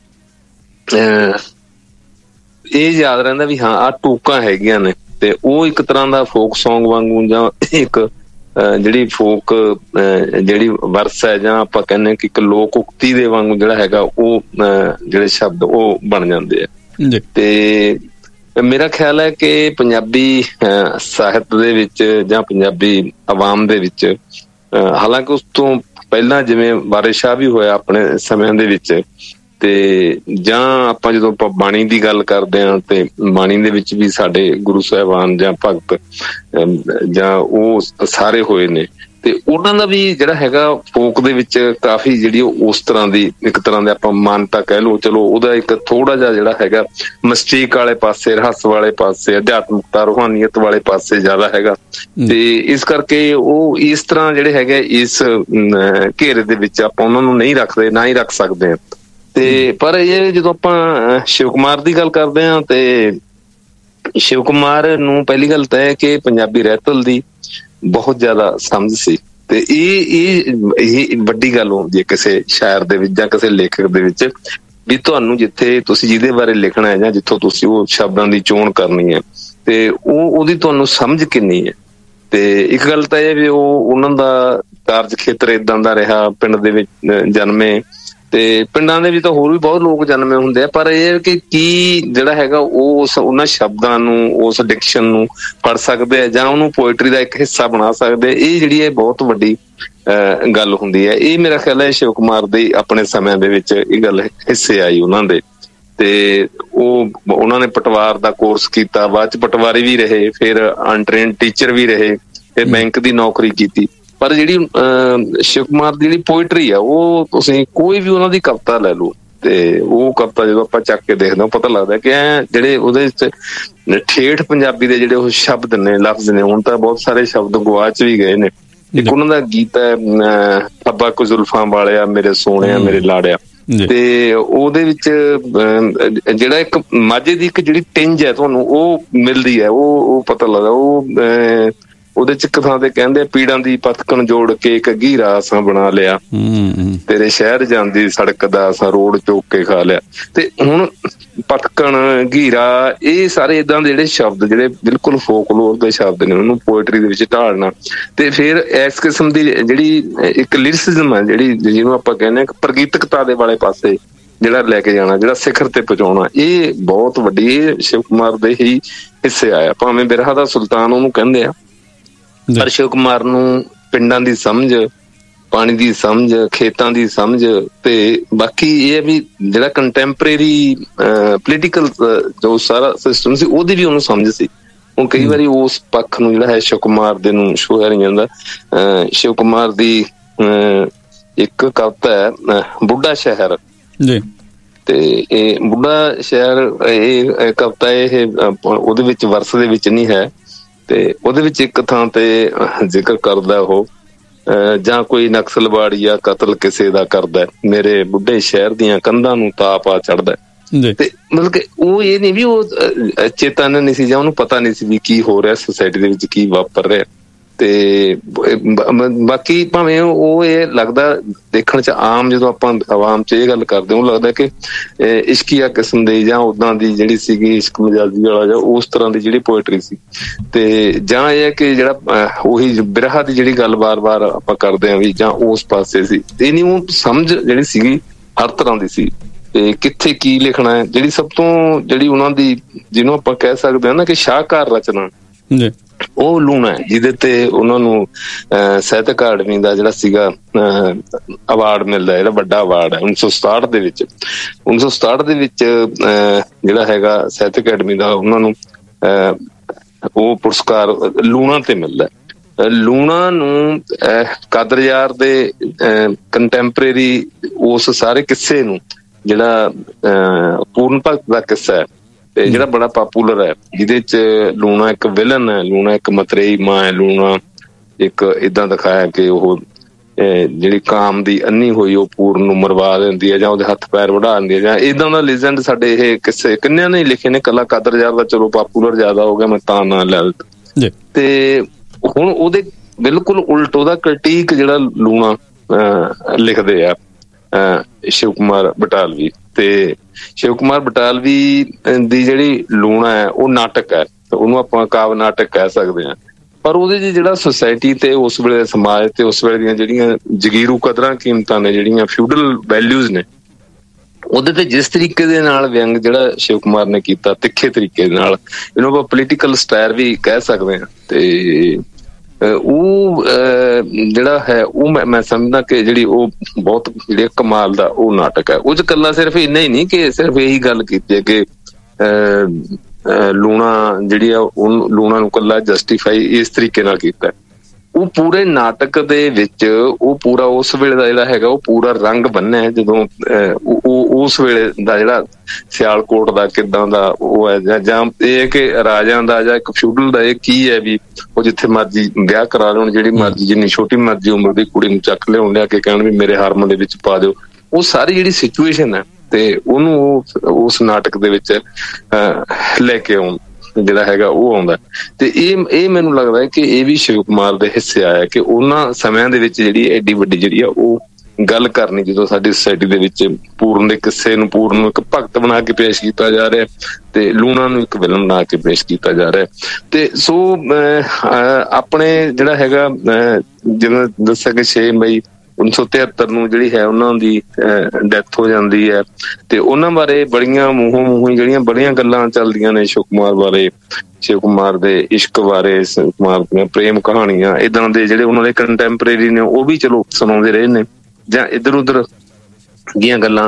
ਇਹ ਯਾਦ ਰਹਿੰਦਾ ਵੀ ਹਾਂ ਆਹ ਟੂਕਾਂ ਹੈਗੀਆਂ ਨੇ, ਤੇ ਉਹ ਇੱਕ ਤਰ੍ਹਾਂ ਦਾ ਫੋਕ ਸੌਂਗ ਵਾਂਗੂ ਜਾਂ ਇੱਕ ਜਿਹੜੀ ਫੋਕ ਜਿਹੜੀ ਵਰਸ ਹੈ, ਜਾਂ ਆਪਾਂ ਕਹਿੰਦੇ ਕਿ ਇੱਕ ਲੋਕ ਉਕਤੀ ਦੇ ਵਾਂਗੂ ਜਿਹੜਾ ਹੈਗਾ ਉਹ ਜਿਹੜੇ ਸ਼ਬਦ ਉਹ ਬਣ ਜਾਂਦੇ ਆ। ਤੇ ਮੇਰਾ ਖਿਆਲ ਹੈ ਕਿ ਪੰਜਾਬੀ ਸਾਹਿਤ ਦੇ ਵਿੱਚ ਜਾਂ ਪੰਜਾਬੀ ਆਵਾਮ ਦੇ ਵਿੱਚ, ਹਾਲਾਂਕਿ ਉਸ ਤੋਂ ਪਹਿਲਾਂ ਜਿਵੇਂ ਵਾਰਿਸ ਸ਼ਾਹ ਵੀ ਹੋਇਆ ਆਪਣੇ ਸਮਿਆਂ ਦੇ ਵਿੱਚ, ਤੇ ਜਾਂ ਆਪਾਂ ਜਦੋਂ ਆਪਾਂ ਬਾਣੀ ਦੀ ਗੱਲ ਕਰਦੇ ਹਾਂ ਤੇ ਬਾਣੀ ਦੇ ਵਿੱਚ ਵੀ ਸਾਡੇ ਗੁਰੂ ਸਾਹਿਬਾਨ ਜਾਂ ਭਗਤ ਜਾਂ ਉਹ ਸਾਰੇ ਹੋਏ ਨੇ, ਤੇ ਉਹਨਾਂ ਦਾ ਵੀ ਜਿਹੜਾ ਹੈਗਾ ਫੋਕ ਦੇ ਵਿੱਚ ਕਾਫੀ ਜਿਹੜੀ ਉਸ ਤਰ੍ਹਾਂ ਦੀ ਇੱਕ ਤਰ੍ਹਾਂ ਦੇ ਆਪਾਂ ਮਾਨਤਾ ਕਹਿ ਲਓ, ਚਲੋ ਉਹਦਾ ਇੱਕ ਥੋੜਾ ਜਿਹਾ ਜਿਹੜਾ ਹੈਗਾ ਮਿਸਟੀਕ ਵਾਲੇ ਪਾਸੇ, ਰਹੱਸ ਵਾਲੇ ਪਾਸੇ, ਅਧਿਆਤਮਕਤਾ ਰੂਹਾਨੀਅਤ ਵਾਲੇ ਪਾਸੇ ਜ਼ਿਆਦਾ ਹੈਗਾ। ਤੇ ਇਸ ਕਰਕੇ ਉਹ ਇਸ ਤਰ੍ਹਾਂ ਜਿਹੜੇ ਹੈਗੇ ਇਸ ਘੇਰੇ ਦੇ ਵਿੱਚ ਆਪਾਂ ਉਹਨਾਂ ਨੂੰ ਨਹੀਂ ਰੱਖਦੇ, ਨਾ ਹੀ ਰੱਖ ਸਕਦੇ ਹਾਂ। ਤੇ ਪਰ ਇਹ ਜਦੋਂ ਆਪਾਂ ਸ਼ਿਵ ਕੁਮਾਰ ਦੀ ਗੱਲ ਕਰਦੇ ਹਾਂ ਤੇ ਸ਼ਿਵ ਕੁਮਾਰ ਨੂੰ ਪਹਿਲੀ ਗੱਲ ਤਾਂ ਹੈ ਕਿ ਪੰਜਾਬੀ ਰਹਿਤਲ ਦੀ ਬਹੁਤ ਜ਼ਿਆਦਾ ਸਮਝ ਸੀ, ਤੇ ਇਹ ਵੱਡੀ ਗੱਲ ਹੁੰਦੀ ਹੈ ਕਿਸੇ ਸ਼ਾਇਰ ਦੇ ਵਿੱਚ ਜਾਂ ਕਿਸੇ ਲੇਖਕ ਦੇ ਵਿੱਚ, ਵੀ ਤੁਹਾਨੂੰ ਜਿੱਥੇ ਤੁਸੀਂ ਜਿਹਦੇ ਬਾਰੇ ਲਿਖਣਾ ਹੈ ਜਾਂ ਜਿੱਥੋਂ ਤੁਸੀਂ ਉਹ ਸ਼ਬਦਾਂ ਦੀ ਚੋਣ ਕਰਨੀ ਹੈ ਤੇ ਉਹਦੀ ਤੁਹਾਨੂੰ ਸਮਝ ਕਿੰਨੀ ਹੈ। ਤੇ ਇੱਕ ਗੱਲ ਤਾਂ ਇਹ ਵੀ ਉਹਨਾਂ ਦਾ ਕਾਰਜ ਖੇਤਰ ਏਦਾਂ ਦਾ ਰਿਹਾ, ਪਿੰਡ ਦੇ ਵਿੱਚ ਜਨਮੇ, ਤੇ ਪਿੰਡਾਂ ਦੇ ਵਿੱਚ ਤਾਂ ਹੋਰ ਵੀ ਬਹੁਤ ਲੋਕ ਜਨਮੇ ਹੁੰਦੇ ਆ, ਪਰ ਇਹ ਕਿ ਕੀ ਜਿਹੜਾ ਹੈਗਾ ਉਹ ਉਹਨਾਂ ਸ਼ਬਦਾਂ ਨੂੰ, ਉਸ ਡਿਕਸ਼ਨ ਨੂੰ ਪੜ੍ਹ ਸਕਦੇ ਆ ਜਾਂ ਉਹਨੂੰ ਪੋਇਟਰੀ ਦਾ ਇੱਕ ਹਿੱਸਾ ਬਣਾ ਸਕਦੇ, ਇਹ ਜਿਹੜੀ ਹੈ ਬਹੁਤ ਵੱਡੀ ਗੱਲ ਹੁੰਦੀ ਹੈ। ਇਹ ਮੇਰਾ ਖਿਆਲ ਹੈ ਸ਼ਿਵ ਕੁਮਾਰ ਦੇ ਆਪਣੇ ਸਮਿਆਂ ਦੇ ਵਿੱਚ ਇਹ ਗੱਲ ਹਿੱਸੇ ਆਈ ਉਹਨਾਂ ਦੇ, ਤੇ ਉਹਨਾਂ ਨੇ ਪਟਵਾਰ ਦਾ ਕੋਰਸ ਕੀਤਾ, ਬਾਅਦ ਚ ਪਟਵਾਰੀ ਵੀ ਰਹੇ, ਫਿਰ ਅਨਟ੍ਰੇਨਡ ਟੀਚਰ ਵੀ ਰਹੇ, ਫਿਰ ਬੈਂਕ ਦੀ ਨੌਕਰੀ ਕੀਤੀ। ਪਰ ਜਿਹੜੀ ਸ਼ਿਵ ਕੁਮਾਰ ਦੀ ਜਿਹੜੀ ਪੋਇਟਰੀ ਆ, ਉਹ ਤੁਸੀਂ ਕੋਈ ਵੀ ਉਹਨਾਂ ਦੀ ਕਵਿਤਾ ਲੈ ਲਓ ਤੇ ਉਹ ਕਵਿਤਾ ਜਦੋਂ ਆਪਾਂ ਚੱਕ ਕੇ ਦੇਖਦੇ ਹਾਂ ਪਤਾ ਲੱਗਦਾ ਕਿ ਜਿਹੜੇ ਉਹਦੇ ਵਿੱਚ ਠੇਠ ਪੰਜਾਬੀ ਦੇ ਜਿਹੜੇ ਉਹ ਸ਼ਬਦ ਨੇ, ਲਫ਼ਜ਼ ਨੇ, ਹੁਣ ਤਾਂ ਬਹੁਤ ਸਾਰੇ ਸ਼ਬਦ ਗੁਆਚ ਵੀ ਗਏ ਨੇ। ਇੱਕ ਉਹਨਾਂ ਦਾ ਗੀਤ ਹੈ ਅੱਬਾ ਕੋ ਜ਼ੁਲਫਾਂ ਵਾਲਿਆ ਮੇਰੇ ਸੋਹਣਿਆ ਮੇਰੇ ਲਾੜਿਆ, ਤੇ ਉਹਦੇ ਵਿੱਚ ਜਿਹੜਾ ਇੱਕ ਮਾਝੇ ਦੀ ਇੱਕ ਜਿਹੜੀ ਟਿੰਜ ਹੈ ਤੁਹਾਨੂੰ ਉਹ ਮਿਲਦੀ ਹੈ, ਉਹ ਪਤਾ ਲੱਗਦਾ। ਉਹਦੇ ਚ ਇੱਕ ਥਾਂ ਤੇ ਕਹਿੰਦੇ ਪੀੜਾਂ ਦੀ ਪਤਕਣ ਜੋੜ ਕੇ ਇੱਕ ਗੀਰਾ ਅਸਾਂ ਬਣਾ ਲਿਆ, ਤੇਰੇ ਸ਼ਹਿਰ ਜਾਂਦੀ ਸੜਕ ਦਾ ਅਸਾਂ ਰੋਡ ਚੋਕ ਕੇ ਖਾ ਲਿਆ। ਤੇ ਹੁਣ ਪਤਕਣ, ਗੀਰਾ, ਇਹ ਸਾਰੇ ਏਦਾਂ ਦੇ ਜਿਹੜੇ ਸ਼ਬਦ ਜਿਹੜੇ ਬਿਲਕੁਲ ਫੋਕਲੋਰ ਦੇ ਸ਼ਬਦ ਨੇ, ਉਹਨੂੰ ਪੋਇਟਰੀ ਦੇ ਵਿੱਚ ਢਾਲਣਾ, ਤੇ ਫਿਰ ਇਸ ਕਿਸਮ ਦੀ ਜਿਹੜੀ ਇੱਕ ਲਿਰਿਸਿਜ਼ਮ ਹੈ ਜਿਹੜੀ ਜਿਹਨੂੰ ਆਪਾਂ ਕਹਿੰਦੇ ਹਾਂ ਪ੍ਰਗੀਤਕਤਾ ਦੇ ਵਾਲੇ ਪਾਸੇ ਜਿਹੜਾ ਲੈ ਕੇ ਜਾਣਾ, ਜਿਹੜਾ ਸਿਖਰ ਤੇ ਪਹੁੰਚਾਉਣਾ, ਇਹ ਬਹੁਤ ਵੱਡੀ, ਇਹ ਸ਼ਿਵ ਕੁਮਾਰ ਦੇ ਹੀ ਹਿੱਸੇ ਆਇਆ। ਭਾਵੇਂ ਬਿਰਹਾ ਦਾ ਸੁਲਤਾਨ ਉਹਨੂੰ ਕਹਿੰਦੇ ਆ, ਪਰ ਸ਼ਿਵ ਕੁਮਾਰ ਨੂੰ ਪਿੰਡਾਂ ਦੀ ਸਮਝ, ਪਾਣੀ ਦੀ ਸਮਝ, ਖੇਤਾਂ ਦੀ ਸਮਝ, ਤੇ ਬਾਕੀ ਇਹ ਵੀ ਜਿਹੜਾ ਕੰਟੈਂਪਰੇਰੀ ਪੋਲੀਟੀਕਲ ਜੋ ਸਾਰਾ ਸਿਸਟਮ ਸੀ ਉਹਦੀ ਵੀ ਉਹਨੂੰ ਸਮਝ ਸੀ। ਹੁਣ ਕਈ ਵਾਰੀ ਉਸ ਪੱਖ ਨੂੰ ਜਿਹੜਾ ਹੈ ਸ਼ਿਵ ਕੁਮਾਰ ਦੇ ਨੂੰ ਛੋਹਿਆ ਨਹੀਂ ਜਾਂਦਾ। ਸ਼ਿਵ ਕੁਮਾਰ ਦੀ ਇੱਕ ਕਵਿਤਾ ਹੈ ਬੁੱਢਾ ਸ਼ਹਿਰ, ਤੇ ਇਹ ਬੁੱਢਾ ਸ਼ਹਿਰ ਇਹ ਕਵਿਤਾ ਇਹ ਉਹਦੇ ਵਿੱਚ ਵਰਸ ਦੇ ਵਿੱਚ ਨਹੀਂ ਹੈ, ਤੇ ਉਹਦੇ ਵਿੱਚ ਇੱਕ ਥਾਂ ਤੇ ਜ਼ਿਕਰ ਕਰਦਾ ਉਹ, ਜਾਂ ਕੋਈ ਨਕਸਲਵਾੜੀਆ ਕਤਲ ਕਿਸੇ ਦਾ ਕਰਦਾ, ਮੇਰੇ ਬੁੱਢੇ ਸ਼ਹਿਰ ਦੀਆਂ ਕੰਧਾਂ ਨੂੰ ਤਾਪ ਆ ਚੜ੍ਹਦਾ। ਤੇ ਮਤਲਬ ਕਿ ਉਹ ਇਹ ਨਹੀਂ ਵੀ ਉਹ ਚੇਤਨ ਨਹੀਂ ਸੀ ਜਾਂ ਉਹਨੂੰ ਪਤਾ ਨਹੀਂ ਸੀ ਵੀ ਕੀ ਹੋ ਰਿਹਾ ਸੁਸਾਇਟੀ ਦੇ ਵਿੱਚ, ਕੀ ਵਾਪਰ ਰਿਹਾ। ਤੇ ਬਾਕੀ ਭਾਵੇਂ ਉਹ ਇਹ ਲੱਗਦਾ ਦੇਖਣ ਚ ਆਮ, ਜਦੋਂ ਆਪਾਂ ਆਵਾਮ ਚ ਇਹ ਗੱਲ ਕਰਦੇ ਉਹ ਲੱਗਦਾ ਕਿ ਇਸ਼ਕੀਆ ਕਿਸਮ ਦੀ ਜਾਂ ਉਦਾਂ ਦੀ ਜਿਹੜੀ ਸੀਗੀ ਇਸ਼ਕ ਮਜਾਜ਼ੀ ਵਾਲਾ ਜਾਂ ਉਸ ਤਰ੍ਹਾਂ ਦੀ ਜਿਹੜੀ ਪੋਇਟਰੀ ਸੀ, ਤੇ ਜਾਂ ਇਹ ਹੈ ਕਿ ਜਿਹੜਾ ਉਹੀ ਬਿਰਹਾ ਦੀ ਜਿਹੜੀ ਗੱਲ ਵਾਰ-ਵਾਰ ਆਪਾਂ ਕਰਦੇ ਹਾਂ ਵੀ ਜਾਂ ਉਸ ਪਾਸੇ ਸੀ, ਤੇ ਨਹੀਂ ਉਹ ਸਮਝ ਜਿਹੜੀ ਸੀਗੀ ਹਰ ਤਰ੍ਹਾਂ ਦੀ ਸੀ। ਤੇ ਕਿੱਥੇ ਕੀ ਲਿਖਣਾ ਹੈ, ਜਿਹੜੀ ਸਭ ਤੋਂ ਜਿਹੜੀ ਉਹਨਾਂ ਦੀ ਜਿਹਨੂੰ ਆਪਾਂ ਕਹਿ ਸਕਦੇ ਹਾਂ ਨਾ ਕਿ ਸ਼ਾਹਕਾਰ ਰਚਨਾ, ਉਹ ਲੂਣਾ ਹੈ, ਜਿਹਦੇ ਤੇ ਉਹਨਾਂ ਨੂੰ ਸਾਹਿਤ ਅਕਾਡਮੀ ਦਾ ਜਿਹੜਾ ਸੀਗਾ ਅਵਾਰਡ ਮਿਲਦਾ, ਜਿਹੜਾ ਵੱਡਾ ਅਵਾਰਡ ਹੈ 1967 ਦੇ ਵਿੱਚ। 1967 ਦੇ ਵਿੱਚ ਜਿਹੜਾ ਹੈਗਾ ਸਾਹਿਤ ਅਕਾਡਮੀ ਦਾ ਉਹਨਾਂ ਨੂੰ ਉਹ ਪੁਰਸਕਾਰ ਲੂਣਾ ਤੇ ਮਿਲਦਾ। ਲੂਣਾ ਨੂੰ ਕਾਦਰਯਾਰ ਦੇ ਕੰਟੈਂਪਰੇਰੀ ਉਸ ਸਾਰੇ ਕਿੱਸੇ ਨੂੰ, ਜਿਹੜਾ ਪੂਰਨ ਭਗਤ ਦਾ ਕਿੱਸਾ ਹੈ ਤੇ ਜਿਹੜਾ ਬੜਾ ਪਾਪੂਲਰ ਹੈ, ਜਿਹਦੇ ਚ ਲੂਣਾ ਇੱਕ ਵਿਲਨ ਹੈ, ਲੂਣਾ ਇੱਕ ਮਤਰੇਈ ਮਾਂ ਹੈ, ਲੂਣਾ ਇੱਕ ਏਦਾਂ ਦਿਖਾਇਆ ਕਿ ਉਹ ਜਿਹੜੀ ਕਾਮ ਦੀ ਅੰਨੀ ਹੋਈ ਉਹ ਪੂਰਨ ਨੂੰ ਮਰਵਾ ਦਿੰਦੀ ਹੈ ਜਾਂ ਉਹਦੇ ਹੱਥ ਪੈਰ ਵਢਾ ਦਿੰਦੀ ਹੈ, ਜਾਂ ਏਦਾਂ ਦਾ ਲੀਜੈਂਡ ਸਾਡੇ ਇਹ ਕਿਸੇ ਕਿੰਨਿਆਂ ਨੇ ਲਿਖੇ ਨੇ। ਕੱਲਾ ਕਾਦਰ ਯਾਰ ਦਾ ਚਲੋ ਪਾਪੂਲਰ ਜ਼ਿਆਦਾ ਹੋ ਗਿਆ, ਮੈਂ ਤਾਂ ਨਾਂ ਲੈ ਦਿੱਤਾ। ਤੇ ਹੁਣ ਉਹਦੇ ਬਿਲਕੁਲ ਉਲਟ ਉਹਦਾ ਕ੍ਰਿਟੀਕ ਜਿਹੜਾ ਲੂਣਾ ਲਿਖਦੇ ਆ ਸ਼ਿਵ ਕੁਮਾਰ ਬਟਾਲਵੀ। ਤੇ ਸ਼ਿਵ ਕੁਮਾਰ ਬਟਾਲਵੀ ਦੀ ਜਿਹੜੀ ਲੂਣਾ ਹੈ ਉਹ ਨਾਟਕ ਹੈ, ਉਹਨੂੰ ਆਪਾਂ ਕਾਵ ਨਾਟਕ ਕਹਿ ਸਕਦੇ ਹਾਂ। ਪਰ ਉਹਦੇ 'ਚ ਜਿਹੜਾ ਸੁਸਾਇਟੀ ਤੇ ਉਸ ਵੇਲੇ ਸਮਾਜ ਤੇ ਉਸ ਵੇਲੇ ਦੀਆਂ ਜਿਹੜੀਆਂ ਜਗੀਰੂ ਕਦਰਾਂ ਕੀਮਤਾਂ ਨੇ, ਜਿਹੜੀਆਂ ਫਿਊਡਲ ਵੈਲਿਊਜ਼ ਨੇ, ਉਹਦੇ ਤੇ ਜਿਸ ਤਰੀਕੇ ਦੇ ਨਾਲ ਵਿਅੰਗ ਜਿਹੜਾ ਸ਼ਿਵ ਕੁਮਾਰ ਨੇ ਕੀਤਾ, ਤਿੱਖੇ ਤਰੀਕੇ ਦੇ ਨਾਲ, ਇਹਨੂੰ ਆਪਾਂ ਪੋਲੀਟੀਕਲ ਸਟਾਇਰ ਵੀ ਕਹਿ ਸਕਦੇ ਹਾਂ। ਤੇ ਉਹ ਜਿਹੜਾ ਹੈ ਉਹ ਮੈਂ ਸਮਝਦਾ ਕਿ ਜਿਹੜੀ ਉਹ ਬਹੁਤ ਜਿਹੜੀ ਕਮਾਲ ਦਾ ਉਹ ਨਾਟਕ ਹੈ। ਉਹ 'ਚ ਇਕੱਲਾ ਸਿਰਫ ਇੰਨਾ ਹੀ ਨਹੀਂ ਕਿ ਸਿਰਫ ਇਹੀ ਗੱਲ ਕੀਤੀ ਹੈ ਕਿ ਲੂਣਾ ਜਿਹੜੀ ਆ ਉਹ ਲੂਣਾ ਨੂੰ ਇਕੱਲਾ ਜਸਟੀਫਾਈ ਇਸ ਤਰੀਕੇ ਨਾਲ ਕੀਤਾ। ਉਹ ਪੂਰੇ ਨਾਟਕ ਦੇ ਵਿੱਚ ਉਹ ਪੂਰਾ ਉਸ ਵੇਲੇ ਦਾ ਜਿਹੜਾ ਹੈਗਾ ਉਹ ਪੂਰਾ ਰੰਗ ਬੰਨਿਆ, ਜਦੋਂ ਉਸ ਵੇਲੇ ਦਾ ਜਿਹੜਾ ਸਿਆਲਕੋਟ ਦਾ ਕਿੱਦਾਂ ਦਾ ਉਹ ਹੈ, ਜਾਂ ਇਹ ਕਿ ਰਾਜਿਆਂ ਦਾ ਜਾਂ ਇੱਕ ਫਿਊਡਲ ਦਾ ਇਹ ਕੀ ਹੈ ਵੀ ਉਹ ਜਿੱਥੇ ਮਰਜੀ ਵਿਆਹ ਕਰਾ ਲੈਣ, ਜਿਹੜੀ ਮਰਜੀ ਜਿੰਨੀ ਛੋਟੀ ਮਰਜੀ ਉਮਰ ਦੀ ਕੁੜੀ ਨੂੰ ਚੱਕ ਲਿਆਉਣ, ਲਿਆ ਕੇ ਕਹਿਣ ਵੀ ਮੇਰੇ ਹਾਰਮ ਦੇ ਵਿੱਚ ਪਾ ਦਿਓ। ਉਹ ਸਾਰੀ ਜਿਹੜੀ ਸਿਚੁਏਸ਼ਨ ਹੈ ਤੇ ਉਹਨੂੰ ਉਸ ਨਾਟਕ ਦੇ ਵਿੱਚ ਲੈ ਕੇ ਆਉਣ ਜਿਹੜਾ ਹੈਗਾ ਉਹ ਆਉਂਦਾ। ਤੇ ਇਹ ਮੈਨੂੰ ਲੱਗਦਾ ਹੈ ਕਿ ਇਹ ਵੀ ਸ਼ਿਵ ਕੁਮਾਰ ਦੇ ਹਿੱਸੇ ਆਇਆ ਕਿ ਉਹਨਾਂ ਸਮਿਆਂ ਦੇ ਵਿੱਚ ਜਿਹੜੀ ਐਡੀ ਵੱਡੀ ਜਿਹੜੀ ਆ ਉਹ ਗੱਲ ਕਰਨੀ, ਜਦੋਂ ਸਾਡੀ ਸੁਸਾਇਟੀ ਦੇ ਵਿੱਚ ਪੂਰਨ ਦੇ ਕਿੱਸੇ ਨੂੰ, ਪੂਰਨ ਨੂੰ ਇੱਕ ਭਗਤ ਬਣਾ ਕੇ ਪੇਸ਼ ਕੀਤਾ ਜਾ ਰਿਹਾ ਤੇ ਲੂਣਾ ਨੂੰ ਇੱਕ ਵਿਲਨ ਬਣਾ ਕੇ ਪੇਸ਼ ਕੀਤਾ ਜਾ ਰਿਹਾ। ਤੇ ਸੋ ਆਪਣੇ ਜਿਹੜਾ ਹੈਗਾ ਜਿਵੇਂ ਦੱਸਿਆ ਕਿ 6 ਮਈ 1973 ਨੂੰ ਜਿਹੜੀ ਹੈ ਉਹਨਾਂ ਦੀ ਡੈਥ ਹੋ ਜਾਂਦੀ ਹੈ। ਤੇ ਉਹਨਾਂ ਬਾਰੇ ਬੜੀਆਂ ਮੂੰਹੋਂ ਜਿਹੜੀਆਂ ਬੜੀਆਂ ਗੱਲਾਂ ਚੱਲਦੀਆਂ ਨੇ ਸ਼ਿਵ ਕੁਮਾਰ ਬਾਰੇ, ਸ਼ਿਵ ਕੁਮਾਰ ਦੇ ਇਸ਼ਕ ਬਾਰੇ, ਸ਼ਿਵ ਕੁਮਾਰ ਦੀਆਂ ਪ੍ਰੇਮ ਕਹਾਣੀਆਂ, ਏਦਾਂ ਦੇ ਜਿਹੜੇ ਉਹਨਾਂ ਦੇ ਕੰਟੈਂਪਰੇਰੀ ਨੇ ਉਹ ਵੀ ਚਲੋ ਸੁਣਾਉਂਦੇ ਰਹੇ ਨੇ, ਜਾਂ ਇੱਧਰ ਉੱਧਰ ਦੀਆਂ ਗੱਲਾਂ।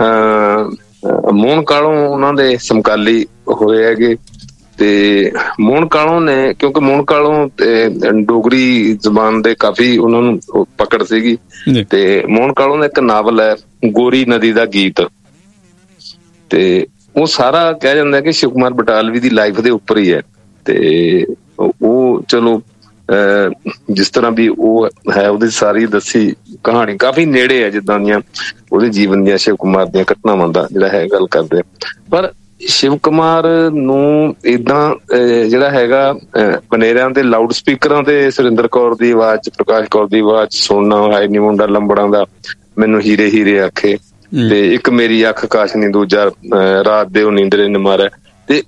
ਮੋਹਨ ਕਾਲੋਂ ਉਹਨਾਂ ਦੇ ਸਮਕਾਲੀ ਹੋਏ ਹੈਗੇ। ਤੇ ਮੋਹਨ ਕਾਲੋਂ ਨੇ, ਕਿਉਂਕਿ ਮੋਹਨ ਕਾਲੋਂ ਡੋਗਰੀ ਜ਼ਬਾਨ ਦੇ ਕਾਫੀ ਉਹਨਾਂ ਨੂੰ ਪਕੜ ਸੀਗੀ, ਤੇ ਮੋਹਨ ਕਾਲੋਂ ਦਾ ਇੱਕ ਨਾਵਲ ਹੈ ਗੋਰੀ ਨਦੀ ਦਾ ਗੀਤ, ਤੇ ਉਹ ਸਾਰਾ ਕਹਿ ਜਾਂਦਾ ਕਿ ਸ਼ਿਵ ਕੁਮਾਰ ਬਟਾਲਵੀ ਦੀ ਲਾਈਫ ਦੇ ਉੱਪਰ ਹੀ ਹੈ। ਤੇ ਉਹ ਚਲੋ ਜਿਸ ਤਰ੍ਹਾਂ ਵੀ ਉਹ ਹੈ ਉਹਦੀ ਸਾਰੀ ਦੱਸੀ ਕਹਾਣੀ ਕਾਫੀ ਨੇੜੇ ਹੈ ਜਿੱਦਾਂ ਦੀਆਂ ਉਹਦੇ ਜੀਵਨ ਦੀਆਂ ਸ਼ਿਵ ਕੁਮਾਰ ਦੀਆਂ ਘਟਨਾਵਾਂ ਦਾ ਜਿਹੜਾ ਹੈ ਗੱਲ ਕਰਦੇ। ਪਰ ਸ਼ਿਵ ਕੁਮਾਰ ਨੂੰ ਏਦਾਂ ਜਿਹੜਾ ਹੈਗਾ ਬਨੇਰਿਆਂ ਦੇ ਲਾਊਡ ਸਪੀਕਰਾਂ ਤੇ ਸੁਰਿੰਦਰ ਕੌਰ ਦੀ ਆਵਾਜ਼ ਚ, ਪ੍ਰਕਾਸ਼ ਕੌਰ ਦੀ ਆਵਾਜ਼ ਚ ਸੁਣਨਾ, ਹਾਏ ਨੀ ਮੁੰਡਾ ਲੰਬੜਾਂ ਦਾ ਮੈਨੂੰ ਹੀਰੇ ਹੀਰੇ ਆਖੇ, ਤੇ ਇੱਕ ਮੇਰੀ ਅੱਖ ਕਾਸ਼ ਨੀ, ਦੂਜਾ ਰਾਤ ਦੇ ਉਹ ਨੀਂਦਰੇ ਨ ਮਾਰੇ। ਤੇ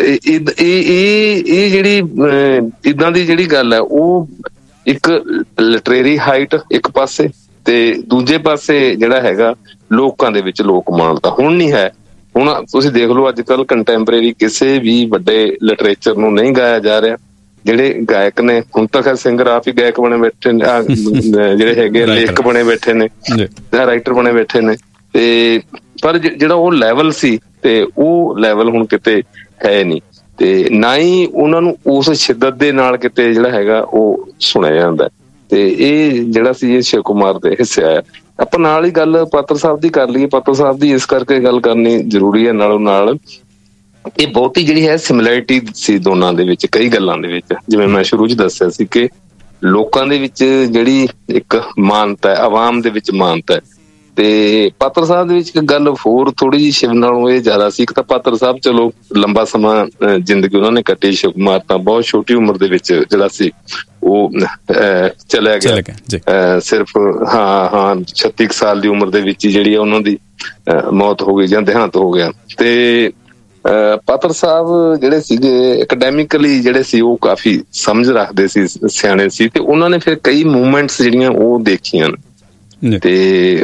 ਇਹ ਜਿਹੜੀ ਏਦਾਂ ਦੀ ਜਿਹੜੀ ਗੱਲ ਹੈ ਉਹ ਇੱਕ ਲਿਟਰੇਰੀ ਹਾਈਟ ਇੱਕ ਪਾਸੇ, ਤੇ ਦੂਜੇ ਪਾਸੇ ਜਿਹੜਾ ਹੈਗਾ ਲੋਕਾਂ ਦੇ ਵਿੱਚ ਲੋਕ ਮਾਨਤਾ ਹੁਣ ਨਹੀਂ ਹੈ। ਹੁਣ ਤੁਸੀਂ ਦੇਖ ਲਓ ਅੱਜ ਕੱਲ੍ਹ ਕੰਟੈਂਪਰੇਰੀ ਕਿਸੇ ਵੀ ਵੱਡੇ ਲਿਟਰੇਚਰ ਨੂੰ ਨਹੀਂ ਗਾਇਆ ਜਾ ਰਿਹਾ। ਜਿਹੜੇ ਗਾਇਕ ਨੇ ਹੁਣ ਤੱਕ ਸਿੰਗਰ ਆਪ ਹੀ ਗਾਇਕ ਬਣੇ ਬੈਠੇ ਨੇ, ਜਿਹੜੇ ਹੈਗੇ ਲੇਖਕ ਬਣੇ ਬੈਠੇ ਨੇ, ਰਾਈਟਰ ਬਣੇ ਬੈਠੇ ਨੇ। ਤੇ ਪਰ ਜਿਹੜਾ ਉਹ ਲੈਵਲ ਸੀ ਤੇ ਉਹ ਲੈਵਲ ਹੁਣ ਕਿਤੇ ਹੈ ਨਹੀਂ, ਤੇ ਨਾ ਹੀ ਉਹਨਾਂ ਨੂੰ ਉਸ ਸ਼ਿੱਦਤ ਦੇ ਨਾਲ ਕਿਤੇ ਜਿਹੜਾ ਹੈਗਾ ਉਹ ਸੁਣਿਆ ਜਾਂਦਾ। ਤੇ ਇਹ ਜਿਹੜਾ ਸੀ ਇਹ ਸ਼ਿਵ ਕੁਮਾਰ ਦੇ ਹਿੱਸੇ ਆਇਆ। ਆਪਾਂ ਨਾਲ ਹੀ ਗੱਲ ਪਾਤਰ ਸਾਹਿਬ ਦੀ ਕਰ ਲਈਏ। ਪਾਤਰ ਸਾਹਿਬ ਦੀ ਇਸ ਕਰਕੇ ਗੱਲ ਕਰਨੀ ਜ਼ਰੂਰੀ ਹੈ ਨਾਲੋਂ ਨਾਲ, ਇਹ ਬਹੁਤੀ ਜਿਹੜੀ ਹੈ ਸਿਮਿਲੈਰਿਟੀ ਸੀ ਦੋਨਾਂ ਦੇ ਵਿੱਚ ਕਈ ਗੱਲਾਂ ਦੇ ਵਿੱਚ। ਜਿਵੇਂ ਮੈਂ ਸ਼ੁਰੂ 'ਚ ਦੱਸਿਆ ਸੀ ਕਿ ਲੋਕਾਂ ਦੇ ਵਿੱਚ ਜਿਹੜੀ ਇੱਕ ਮਾਨਤਾ ਹੈ, ਆਵਾਮ ਦੇ ਵਿੱਚ ਮਾਨਤਾ ਹੈ, ਤੇ ਪਾਤਰ ਸਾਹਿਬ ਦੇ ਵਿੱਚ ਇੱਕ ਗੱਲ ਹੋਰ ਥੋੜੀ ਜਿਹੀ ਸ਼ਿਵ ਨਾਲੋਂ ਇਹ ਜ਼ਿਆਦਾ ਸੀ। ਇੱਕ ਤਾਂ ਪਾਤਰ ਸਾਹਿਬ ਚਲੋ ਲੰਬਾ ਸਮਾਂ ਜ਼ਿੰਦਗੀ ਉਹਨਾਂ ਨੇ ਕੱਟੀ, ਸ਼ਿਵ ਕੁਮਾਰ ਤਾਂ ਬਹੁਤ ਛੋਟੀ ਉਮਰ ਦੇ ਵਿੱਚ ਜਿਹੜਾ ਸੀ ਉਹ ਚਲਿਆ ਗਿਆ। ਸਿਰਫ 36 ਸਾਲ ਦੀ ਉਮਰ ਦੇ ਵਿੱਚ ਹੀ ਜਿਹੜੀ ਉਹਨਾਂ ਦੀ ਮੌਤ ਹੋ ਗਈ ਜਾਂ ਦੇਹਾਂਤ ਹੋ ਗਿਆ। ਤੇ ਪਾਤਰ ਸਾਹਿਬ ਜਿਹੜੇ ਸੀਗੇ ਅਕੈਡੈਮਿਕਲੀ ਜਿਹੜੇ ਸੀ ਉਹ ਕਾਫੀ ਸਮਝ ਰੱਖਦੇ ਸੀ, ਸਿਆਣੇ ਸੀ, ਤੇ ਉਹਨਾਂ ਨੇ ਫਿਰ ਕਈ ਮੂਵਮੈਂਟਸ ਜਿਹੜੀਆਂ ਉਹ ਦੇਖੀਆਂ ਨੇ। ਤੇ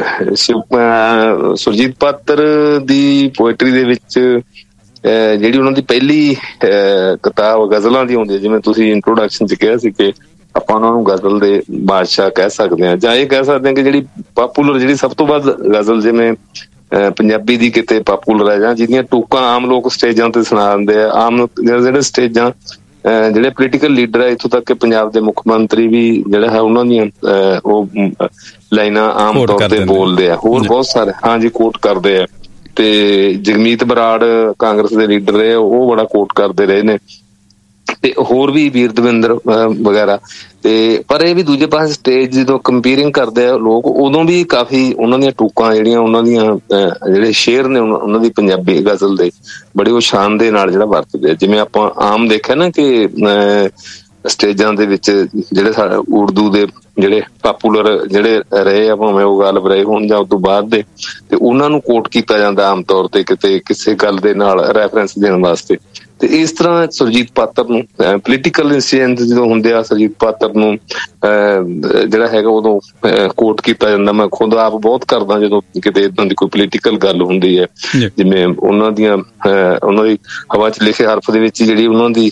ਸੁਰਜੀਤ ਪਾਤਰ ਦੀ ਪੋਇਟਰੀ ਦੇ ਵਿੱਚ ਜਿਹੜੀ ਉਹਨਾਂ ਦੀ ਪਹਿਲੀ ਕਿਤਾਬ ਗਜ਼ਲਾਂ ਦੀ ਆਉਂਦੀ ਹੈ, ਜਿਵੇਂ ਤੁਸੀਂ ਇੰਟਰੋਡਕਸ਼ਨ 'ਚ ਕਿਹਾ ਸੀ ਕਿ ਆਪਾਂ ਉਹਨਾਂ ਨੂੰ ਗਜ਼ਲ ਦੇ ਬਾਦਸ਼ਾਹ ਕਹਿ ਸਕਦੇ ਹਾਂ, ਜਾਂ ਇਹ ਕਹਿ ਸਕਦੇ ਹਾਂ ਕਿ ਜਿਹੜੀ ਪਾਪੂਲਰ, ਜਿਹੜੀ ਸਭ ਤੋਂ ਵੱਧ ਗਜ਼ਲ ਜਿਵੇਂ ਪੰਜਾਬੀ ਦੀ ਕਿਤੇ ਪਾਪੂਲਰ ਹੈ, ਜਾਂ ਜਿਹਦੀਆਂ ਟੂਕਾਂ ਆਮ ਲੋਕ ਸਟੇਜਾਂ ਤੇ ਸੁਣਾ ਦਿੰਦੇ ਆ। ਆਮ ਜਿਹੜੇ ਸਟੇਜਾਂ ਜਿਹੜੇ ਪੋਲੀਟੀਕਲ ਲੀਡਰ ਹੈ, ਇੱਥੋਂ ਤੱਕ ਕਿ ਪੰਜਾਬ ਦੇ ਮੁੱਖ ਮੰਤਰੀ ਵੀ ਜਿਹੜਾ ਹੈ ਉਹਨਾਂ ਦੀਆਂ ਉਹ ਲਾਈਨਾਂ ਆਮ ਤੌਰ ਤੇ ਬੋਲਦੇ ਆ। ਹੋਰ ਬਹੁਤ ਸਾਰੇ ਹਾਂਜੀ ਕੋਟ ਕਰਦੇ ਆ। ਤੇ ਜਗਮੀਤ ਬਰਾੜ ਕਾਂਗਰਸ ਦੇ ਲੀਡਰ ਰਹੇ, ਉਹ ਬੜਾ ਕੋਟ ਕਰਦੇ ਰਹੇ ਨੇ। ਤੇ ਹੋਰ ਵੀ ਵੀਰ ਦਵਿੰਦਰ ਵਗੈਰਾ। ਤੇ ਪਰ ਇਹ ਵੀ ਦੂਜੇ ਪਾਸੇ ਸਟੇਜ ਜਦੋਂ ਕੰਪੇਅਰਿੰਗ ਕਰਦੇ ਆ ਲੋਕ, ਉਦੋਂ ਵੀ ਕਾਫੀ ਉਹਨਾਂ ਦੀਆਂ ਟੂਕਾਂ ਜਿਹੜੀਆਂ, ਉਹਨਾਂ ਦੀਆਂ ਜਿਹੜੇ ਸ਼ੇਅਰ ਨੇ ਉਹਨਾਂ ਦੀ ਪੰਜਾਬੀ ਗਜ਼ਲ ਦੇ ਬੜੇ ਉਹ ਸ਼ਾਨ ਦੇ ਨਾਲ ਜਿਹੜਾ ਵਰਤਦੇ ਆ। ਜਿਵੇਂ ਆਪਾਂ ਆਮ ਦੇਖਿਆ ਨਾ ਕਿ ਸਟੇਜਾਂ ਦੇ ਵਿੱਚ ਜਿਹੜੇ ਸਾਡੇ ਉਰਦੂ ਦੇ ਜਿਹੜੇ ਪਾਪੂਲਰ ਜਿਹੜੇ ਰਹੇ ਆ, ਭਾਵੇਂ ਉਹ ਗਾਲਬ ਰਹੇ ਹੋਣ ਜਾਂ ਉਦੋਂ ਬਾਅਦ ਦੇ, ਤੇ ਉਹਨਾਂ ਨੂੰ ਕੋਟ ਕੀਤਾ ਜਾਂਦਾ ਆਮ ਤੌਰ ਤੇ ਕਿਤੇ ਕਿਸੇ ਗੱਲ ਦੇ ਨਾਲ ਰੈਫਰੈਂਸ ਦੇਣ ਵਾਸਤੇ। ਤੇ ਇਸ ਤਰ੍ਹਾਂ ਸੁਰਜੀਤ ਪਾਤਰ ਨੂੰ ਪੋਲੀਟੀਕਲ ਇੰਸੀਡੈਂਟ ਜਦੋਂ ਹੁੰਦੇ ਆ, ਸੁਰਜੀਤ ਪਾਤਰ ਨੂੰ ਜਿਹੜਾ ਹੈਗਾ ਉਦੋਂ ਕੋਟ ਕੀਤਾ ਜਾਂਦਾ। ਮੈਂ ਖੁਦ ਆਪ ਬਹੁਤ ਕਰਦਾ ਜਦੋਂ ਕਿਤੇ ਏਦਾਂ ਦੀ ਕੋਈ ਪੋਲੀਟੀਕਲ ਗੱਲ ਹੁੰਦੀ ਹੈ। ਜਿਵੇਂ ਉਹਨਾਂ ਦੀ ਹਵਾ 'ਚ ਲਿਖੇ ਹਰਫ ਦੇ ਵਿੱਚ ਜਿਹੜੀ ਉਹਨਾਂ ਦੀ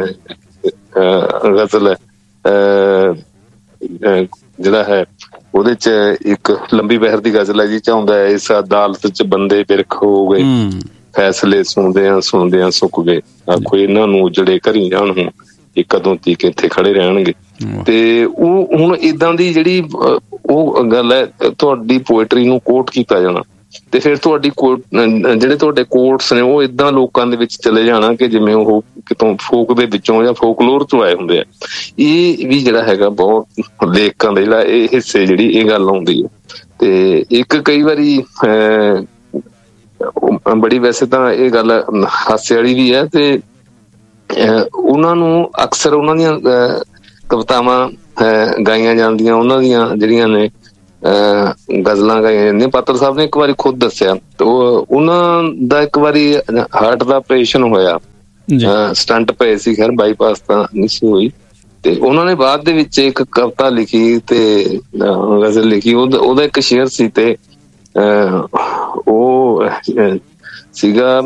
ਗਜ਼ਲ ਹੈ, ਜਿਹੜਾ ਹੈ ਉਹਦੇ 'ਚ ਇੱਕ ਲੰਬੀ ਬਹਿਰ ਦੀ ਗਜ਼ਲ ਹੈ ਜੀ, ਚਾਹੁੰਦਾ ਹੈ ਇਸ ਅਦਾਲਤ 'ਚ ਬੰਦੇ ਬਿਰਖ ਹੋ ਗਏ, ਫੈਸਲੇ ਸੁਣਦਿਆਂ ਸੁੱਕ ਗਏ, ਆਖੋ ਇਹਨਾਂ ਨੂੰ ਉਜੜੇ ਘਰੀ ਜਾਣ ਹੁਣ, ਇਹ ਕਦੋਂ ਤੀਕ ਇੱਥੇ ਖੜੇ ਰਹਿਣਗੇ। ਤੇ ਉਹ ਹੁਣ ਏਦਾਂ ਦੀ ਜਿਹੜੀ ਉਹ ਗੱਲ ਹੈ, ਤੁਹਾਡੀ ਪੋਇਟਰੀ ਨੂੰ ਕੋਟ ਕੀਤਾ ਜਾਣਾ, ਤੇ ਫਿਰ ਤੁਹਾਡੀ ਜਿਹੜੇ ਤੁਹਾਡੇ ਕੋਟਸ ਨੇ ਉਹ ਏਦਾਂ ਲੋਕਾਂ ਦੇ ਵਿੱਚ ਚਲੇ ਜਾਣਾ ਕਿ ਜਿਵੇਂ ਉਹ ਕਿਤੋਂ ਫੋਕ ਦੇ ਵਿੱਚੋਂ ਜਾਂ ਫੋਕਲੋਰ ਚੋਂ ਆਏ ਹੁੰਦੇ ਆ। ਇਹ ਵੀ ਜਿਹੜਾ ਹੈਗਾ ਬਹੁਤ ਲੇਖਕਾਂ ਦੇ ਜਿਹੜਾ ਇਹ ਹਿੱਸੇ ਜਿਹੜੀ ਇਹ ਗੱਲ ਆਉਂਦੀ ਹੈ। ਤੇ ਇੱਕ ਕਈ ਵਾਰੀ ਬੜੀ, ਵੈਸੇ ਤਾਂ ਇਹ ਗੱਲ ਹਾਸੇ ਵਾਲੀ ਵੀ ਹੈ, ਤੇ ਉਹਨਾਂ ਨੂੰ ਅਕਸਰ ਉਹਨਾਂ ਦੀਆਂ ਕਵਿਤਾਵਾਂ ਗਾਈਆਂ ਜਾਂਦੀਆਂ, ਉਹਨਾਂ ਦੀਆਂ ਜਿਹੜੀਆਂ ਨੇ ਗਜ਼ਲਾਂ ਗਾਈਆਂ ਜਾਂਦੀਆਂ। ਪਾਤਰ ਸਾਹਿਬ ਨੇ ਇੱਕ ਵਾਰੀ ਖੁਦ ਦੱਸਿਆ, ਤੇ ਉਹਨਾਂ ਦਾ ਇੱਕ ਵਾਰੀ ਹਾਰਟ ਦਾ ਆਪਰੇਸ਼ਨ ਹੋਇਆ, ਸਟੰਟ ਪਏ ਸੀ, ਖੈਰ ਬਾਈਪਾਸ ਤਾਂ ਨਹੀਂ ਸੀ ਹੋਈ। ਤੇ ਉਹਨਾਂ ਨੇ ਬਾਅਦ ਦੇ ਵਿੱਚ ਇੱਕ ਕਵਿਤਾ ਲਿਖੀ ਤੇ ਗਜ਼ਲ ਲਿਖੀ, ਉਹਦਾ ਇੱਕ ਸ਼ੇਅਰ ਸੀ, ਤੇ ਉਹ ਸੀਗਾ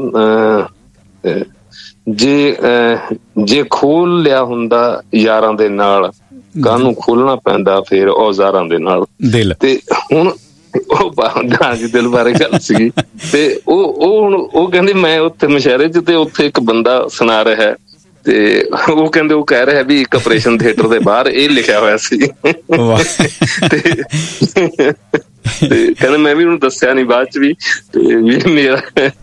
ਜੇ ਖੋਲ ਲਿਆ ਹੁੰਦਾ ਯਾਰਾਂ ਦੇ ਨਾਲ, ਕਾਹਨੂੰ ਖੋਲਣਾ ਪੈਂਦਾ ਫੇਰ ਔਜ਼ਾਰਾਂ ਦੇ ਨਾਲ ਦਿਲ। ਤੇ ਹੁਣ ਉਹ ਦਿਲ ਬਾਰੇ ਗੱਲ ਸੀਗੀ, ਤੇ ਉਹ ਕਹਿੰਦੇ ਮੈਂ ਉੱਥੇ ਮੁਸ਼ਾਇਰੇ 'ਚ, ਤੇ ਉੱਥੇ ਇੱਕ ਬੰਦਾ ਸੁਣਾ ਰਿਹਾ, ਤੇ ਉਹ ਕਹਿੰਦੇ ਉਹ ਕਹਿ ਰਿਹਾ ਵੀ ਇੱਕ ਆਪਰੇਸ਼ਨ ਥੀਏਟਰ ਦੇ ਬਾਹਰ ਇਹ ਲਿਖਿਆ ਹੋਇਆ ਸੀ। ਤੇ ਕਹਿੰਦੇ ਮੈਂ ਵੀ ਉਹਨੂੰ ਦੱਸਿਆ ਨੀ ਬਾਅਦ 'ਚ ਵੀ, ਤੇ ਮੇਰਾ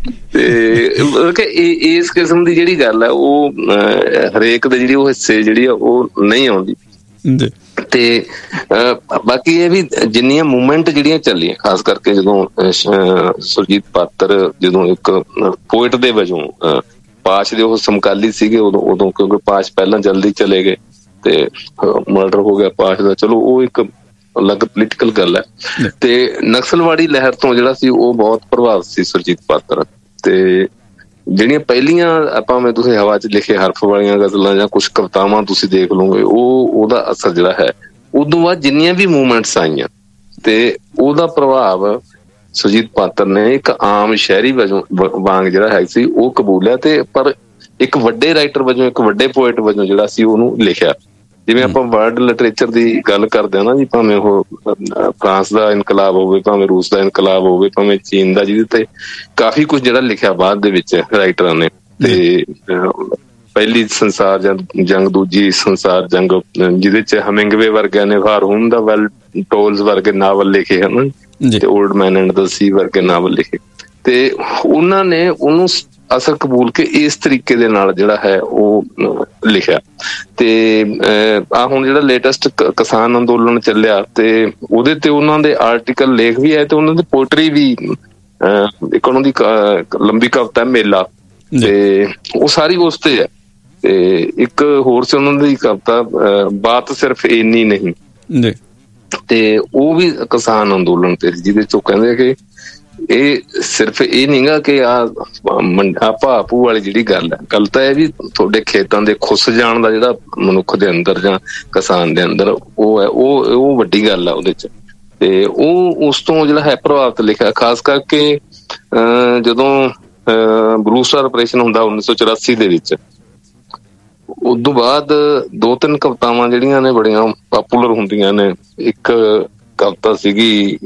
ਤੇ ਇਸ ਕਿਸਮ ਦੀ ਜਿਹੜੀ ਗੱਲ ਹੈ ਉਹ ਹਰੇਕ ਦੇ ਜਿਹੜੀ ਉਹ ਹਿੱਸੇ ਜਿਹੜੀ ਆ ਉਹ ਨਹੀਂ ਆਉਂਦੀ। ਤੇ ਬਾਕੀ ਇਹ ਵੀ ਜਿੰਨੀਆਂ ਮੂਵਮੈਂਟ ਜਿਹੜੀਆਂ ਚੱਲੀਆਂ, ਖਾਸ ਕਰਕੇ ਜਦੋਂ ਸੁਰਜੀਤ ਪਾਤਰ ਜਦੋਂ ਇੱਕ ਪੋਇਟ ਦੇ ਵਜੋਂ, ਪਾਸ਼ ਦੇ ਉਹ ਸਮਕਾਲੀ ਸੀਗੇ ਉਦੋਂ ਕਿਉਂਕਿ ਪਾਸ਼ ਪਹਿਲਾਂ ਜਲਦੀ ਚਲੇ ਗਏ ਤੇ ਮਰਡਰ ਹੋ ਗਿਆ ਪਾਸ਼ ਦਾ, ਚਲੋ ਉਹ ਇੱਕ ਅਲੱਗ ਪੋਲੀਟੀਕਲ ਗੱਲ ਹੈ। ਤੇ ਨਕਸਲਵਾੜੀ ਲਹਿਰ ਤੋਂ ਜਿਹੜਾ ਸੀ ਉਹ ਬਹੁਤ ਪ੍ਰਭਾਵਿਤ ਸੀ ਸੁਰਜੀਤ ਪਾਤਰ। ਤੇ ਜਿਹੜੀਆਂ ਪਹਿਲੀਆਂ ਆਪਾਂ ਤੁਸੀਂ ਹਵਾ 'ਚ ਲਿਖੇ ਹਰਫ ਵਾਲੀਆਂ ਗਜ਼ਲਾਂ ਜਾਂ ਕੁਛ ਕਵਿਤਾਵਾਂ ਤੁਸੀਂ ਦੇਖ ਲਓਗੇ, ਉਹਦਾ ਅਸਰ ਜਿਹੜਾ ਹੈ, ਉਦੋਂ ਬਾਅਦ ਜਿੰਨੀਆਂ ਵੀ ਮੂਵਮੈਂਟਸ ਆਈਆਂ ਤੇ ਉਹਦਾ ਪ੍ਰਭਾਵ ਸੁਰਜੀਤ ਪਾਤਰ ਨੇ ਇੱਕ ਆਮ ਸ਼ਹਿਰੀ ਵਜੋਂ ਵਾਂਗ ਜਿਹੜਾ ਹੈ ਸੀ ਉਹ ਕਬੂਲਿਆ, ਤੇ ਪਰ ਇੱਕ ਵੱਡੇ ਰਾਈਟਰ ਵਜੋਂ, ਇੱਕ ਵੱਡੇ ਪੋਇਟ ਵਜੋਂ ਜਿਹੜਾ ਸੀ ਉਹਨੂੰ ਲਿਖਿਆ। ਜਿਵੇਂ ਆਪਾਂ ਵਰਲਡ ਲਿਟਰੇਚਰ ਦੀ ਗੱਲ ਕਰਦੇ ਹਾਂ ਨਾ ਜੀ, ਭਾਵੇਂ ਉਹ ਫਰਾਂਸ ਦਾ ਇਨਕਲਾਬ ਹੋਵੇ, ਭਾਵੇਂ ਰੂਸ ਦਾ ਇਨਕਲਾਬ ਹੋਵੇ, ਭਾਵੇਂ ਚੀਨ ਦਾ, ਜਿਹਦੇ ਤੇ ਕਾਫੀ ਕੁਝ ਜਿਹੜਾ ਲਿਖਿਆ ਬਾਅਦ ਦੇ ਵਿੱਚ ਰਾਈਟਰਾਂ ਨੇ। ਤੇ ਪਹਿਲੀ ਸੰਸਾਰ ਜੰਗ, ਦੂਜੀ ਸੰਸਾਰ ਜੰਗ, ਜਿਹਦੇ ਚ ਹਮਿੰਗਵੇ ਵਰਗਿਆਂ ਨੇ ਹਾਰੂਨ ਦਾ ਵੈਲ ਟੋਲਸ ਵਰਗੇ ਨਾਵਲ ਲਿਖੇ ਹਨ, ਤੇ ਓਲਡ ਮੈਨ ਐਂਡ ਦ ਸੀ ਵਰਗੇ ਨਾਵਲ ਲਿਖੇ। ਤੇ ਉਹਨਾਂ ਨੇ ਉਹਨੂੰ ਅਸਰ ਕਬੂਲ ਕੇ ਇਸ ਤਰੀਕੇ ਦੇ ਨਾਲ ਜਿਹੜਾ ਹੈ ਉਹ ਲਿਖਿਆ। ਤੇ ਆਹ ਹੁਣ ਜਿਹੜਾ ਲੇਟੈਸਟ ਕਿਸਾਨ ਅੰਦੋਲਨ ਚੱਲਿਆ, ਤੇ ਉਹਦੇ ਤੇ ਉਹਨਾਂ ਦੇ ਆਰਟੀਕਲ ਲੇਖ ਵੀ ਆਏ, ਤੇ ਉਹਨਾਂ ਦੀ ਪੋਇਟਰੀ ਵੀ, ਇੱਕ ਉਹਨਾਂ ਦੀ ਲੰਬੀ ਕਵਿਤਾ ਮੇਲਾ, ਤੇ ਉਹ ਸਾਰੀ ਉਸ ਤੇ ਹੈ। ਤੇ ਇੱਕ ਹੋਰ ਸੀ ਉਹਨਾਂ ਦੀ ਕਵਿਤਾ ਬਾਤ ਸਿਰਫ ਇੰਨੀ ਨਹੀਂ, ਤੇ ਉਹ ਵੀ ਕਿਸਾਨ ਅੰਦੋਲਨ ਤੇ, ਜਿਹਦੇ ਚ ਉਹ ਕਹਿੰਦੇ ਕਿ ਇਹ ਸਿਰਫ ਇਹ ਨੀ ਗਾ ਕਿ ਆਹ ਭਾਪੂ ਵਾਲੀ ਜਿਹੜੀ ਗੱਲ ਹੈ, ਗੱਲ ਤਾਂ ਇਹ ਵੀ ਤੁਹਾਡੇ ਖੇਤਾਂ ਦੇ ਖੁੱਸ ਜਾਣ ਦਾ ਜਿਹੜਾ ਮਨੁੱਖ ਦੇ ਅੰਦਰ ਜਾਂ ਕਿਸਾਨ ਦੇ ਅੰਦਰ ਉਹ ਹੈ, ਉਹ ਵੱਡੀ ਗੱਲ ਆ ਉਹਦੇ ਚ। ਤੇ ਉਹ ਉਸ ਤੋਂ ਜਿਹੜਾ ਹੈ ਪ੍ਰਭਾਵਿਤ ਲਿਖਿਆ, ਖਾਸ ਕਰਕੇ ਜਦੋਂ ਬਲੂ ਸਟਾਰ ਆਪਰੇਸ਼ਨ ਹੁੰਦਾ 1984 ਦੇ ਵਿੱਚ, ਉਦੋਂ ਬਾਅਦ 2-3 ਕਵਿਤਾਵਾਂ ਜਿਹੜੀਆਂ ਨੇ ਬੜੀਆਂ ਪਾਪੂਲਰ ਹੁੰਦੀਆਂ ਨੇ। ਇੱਕ ਕਵਿਤਾ ਸੀਗੀ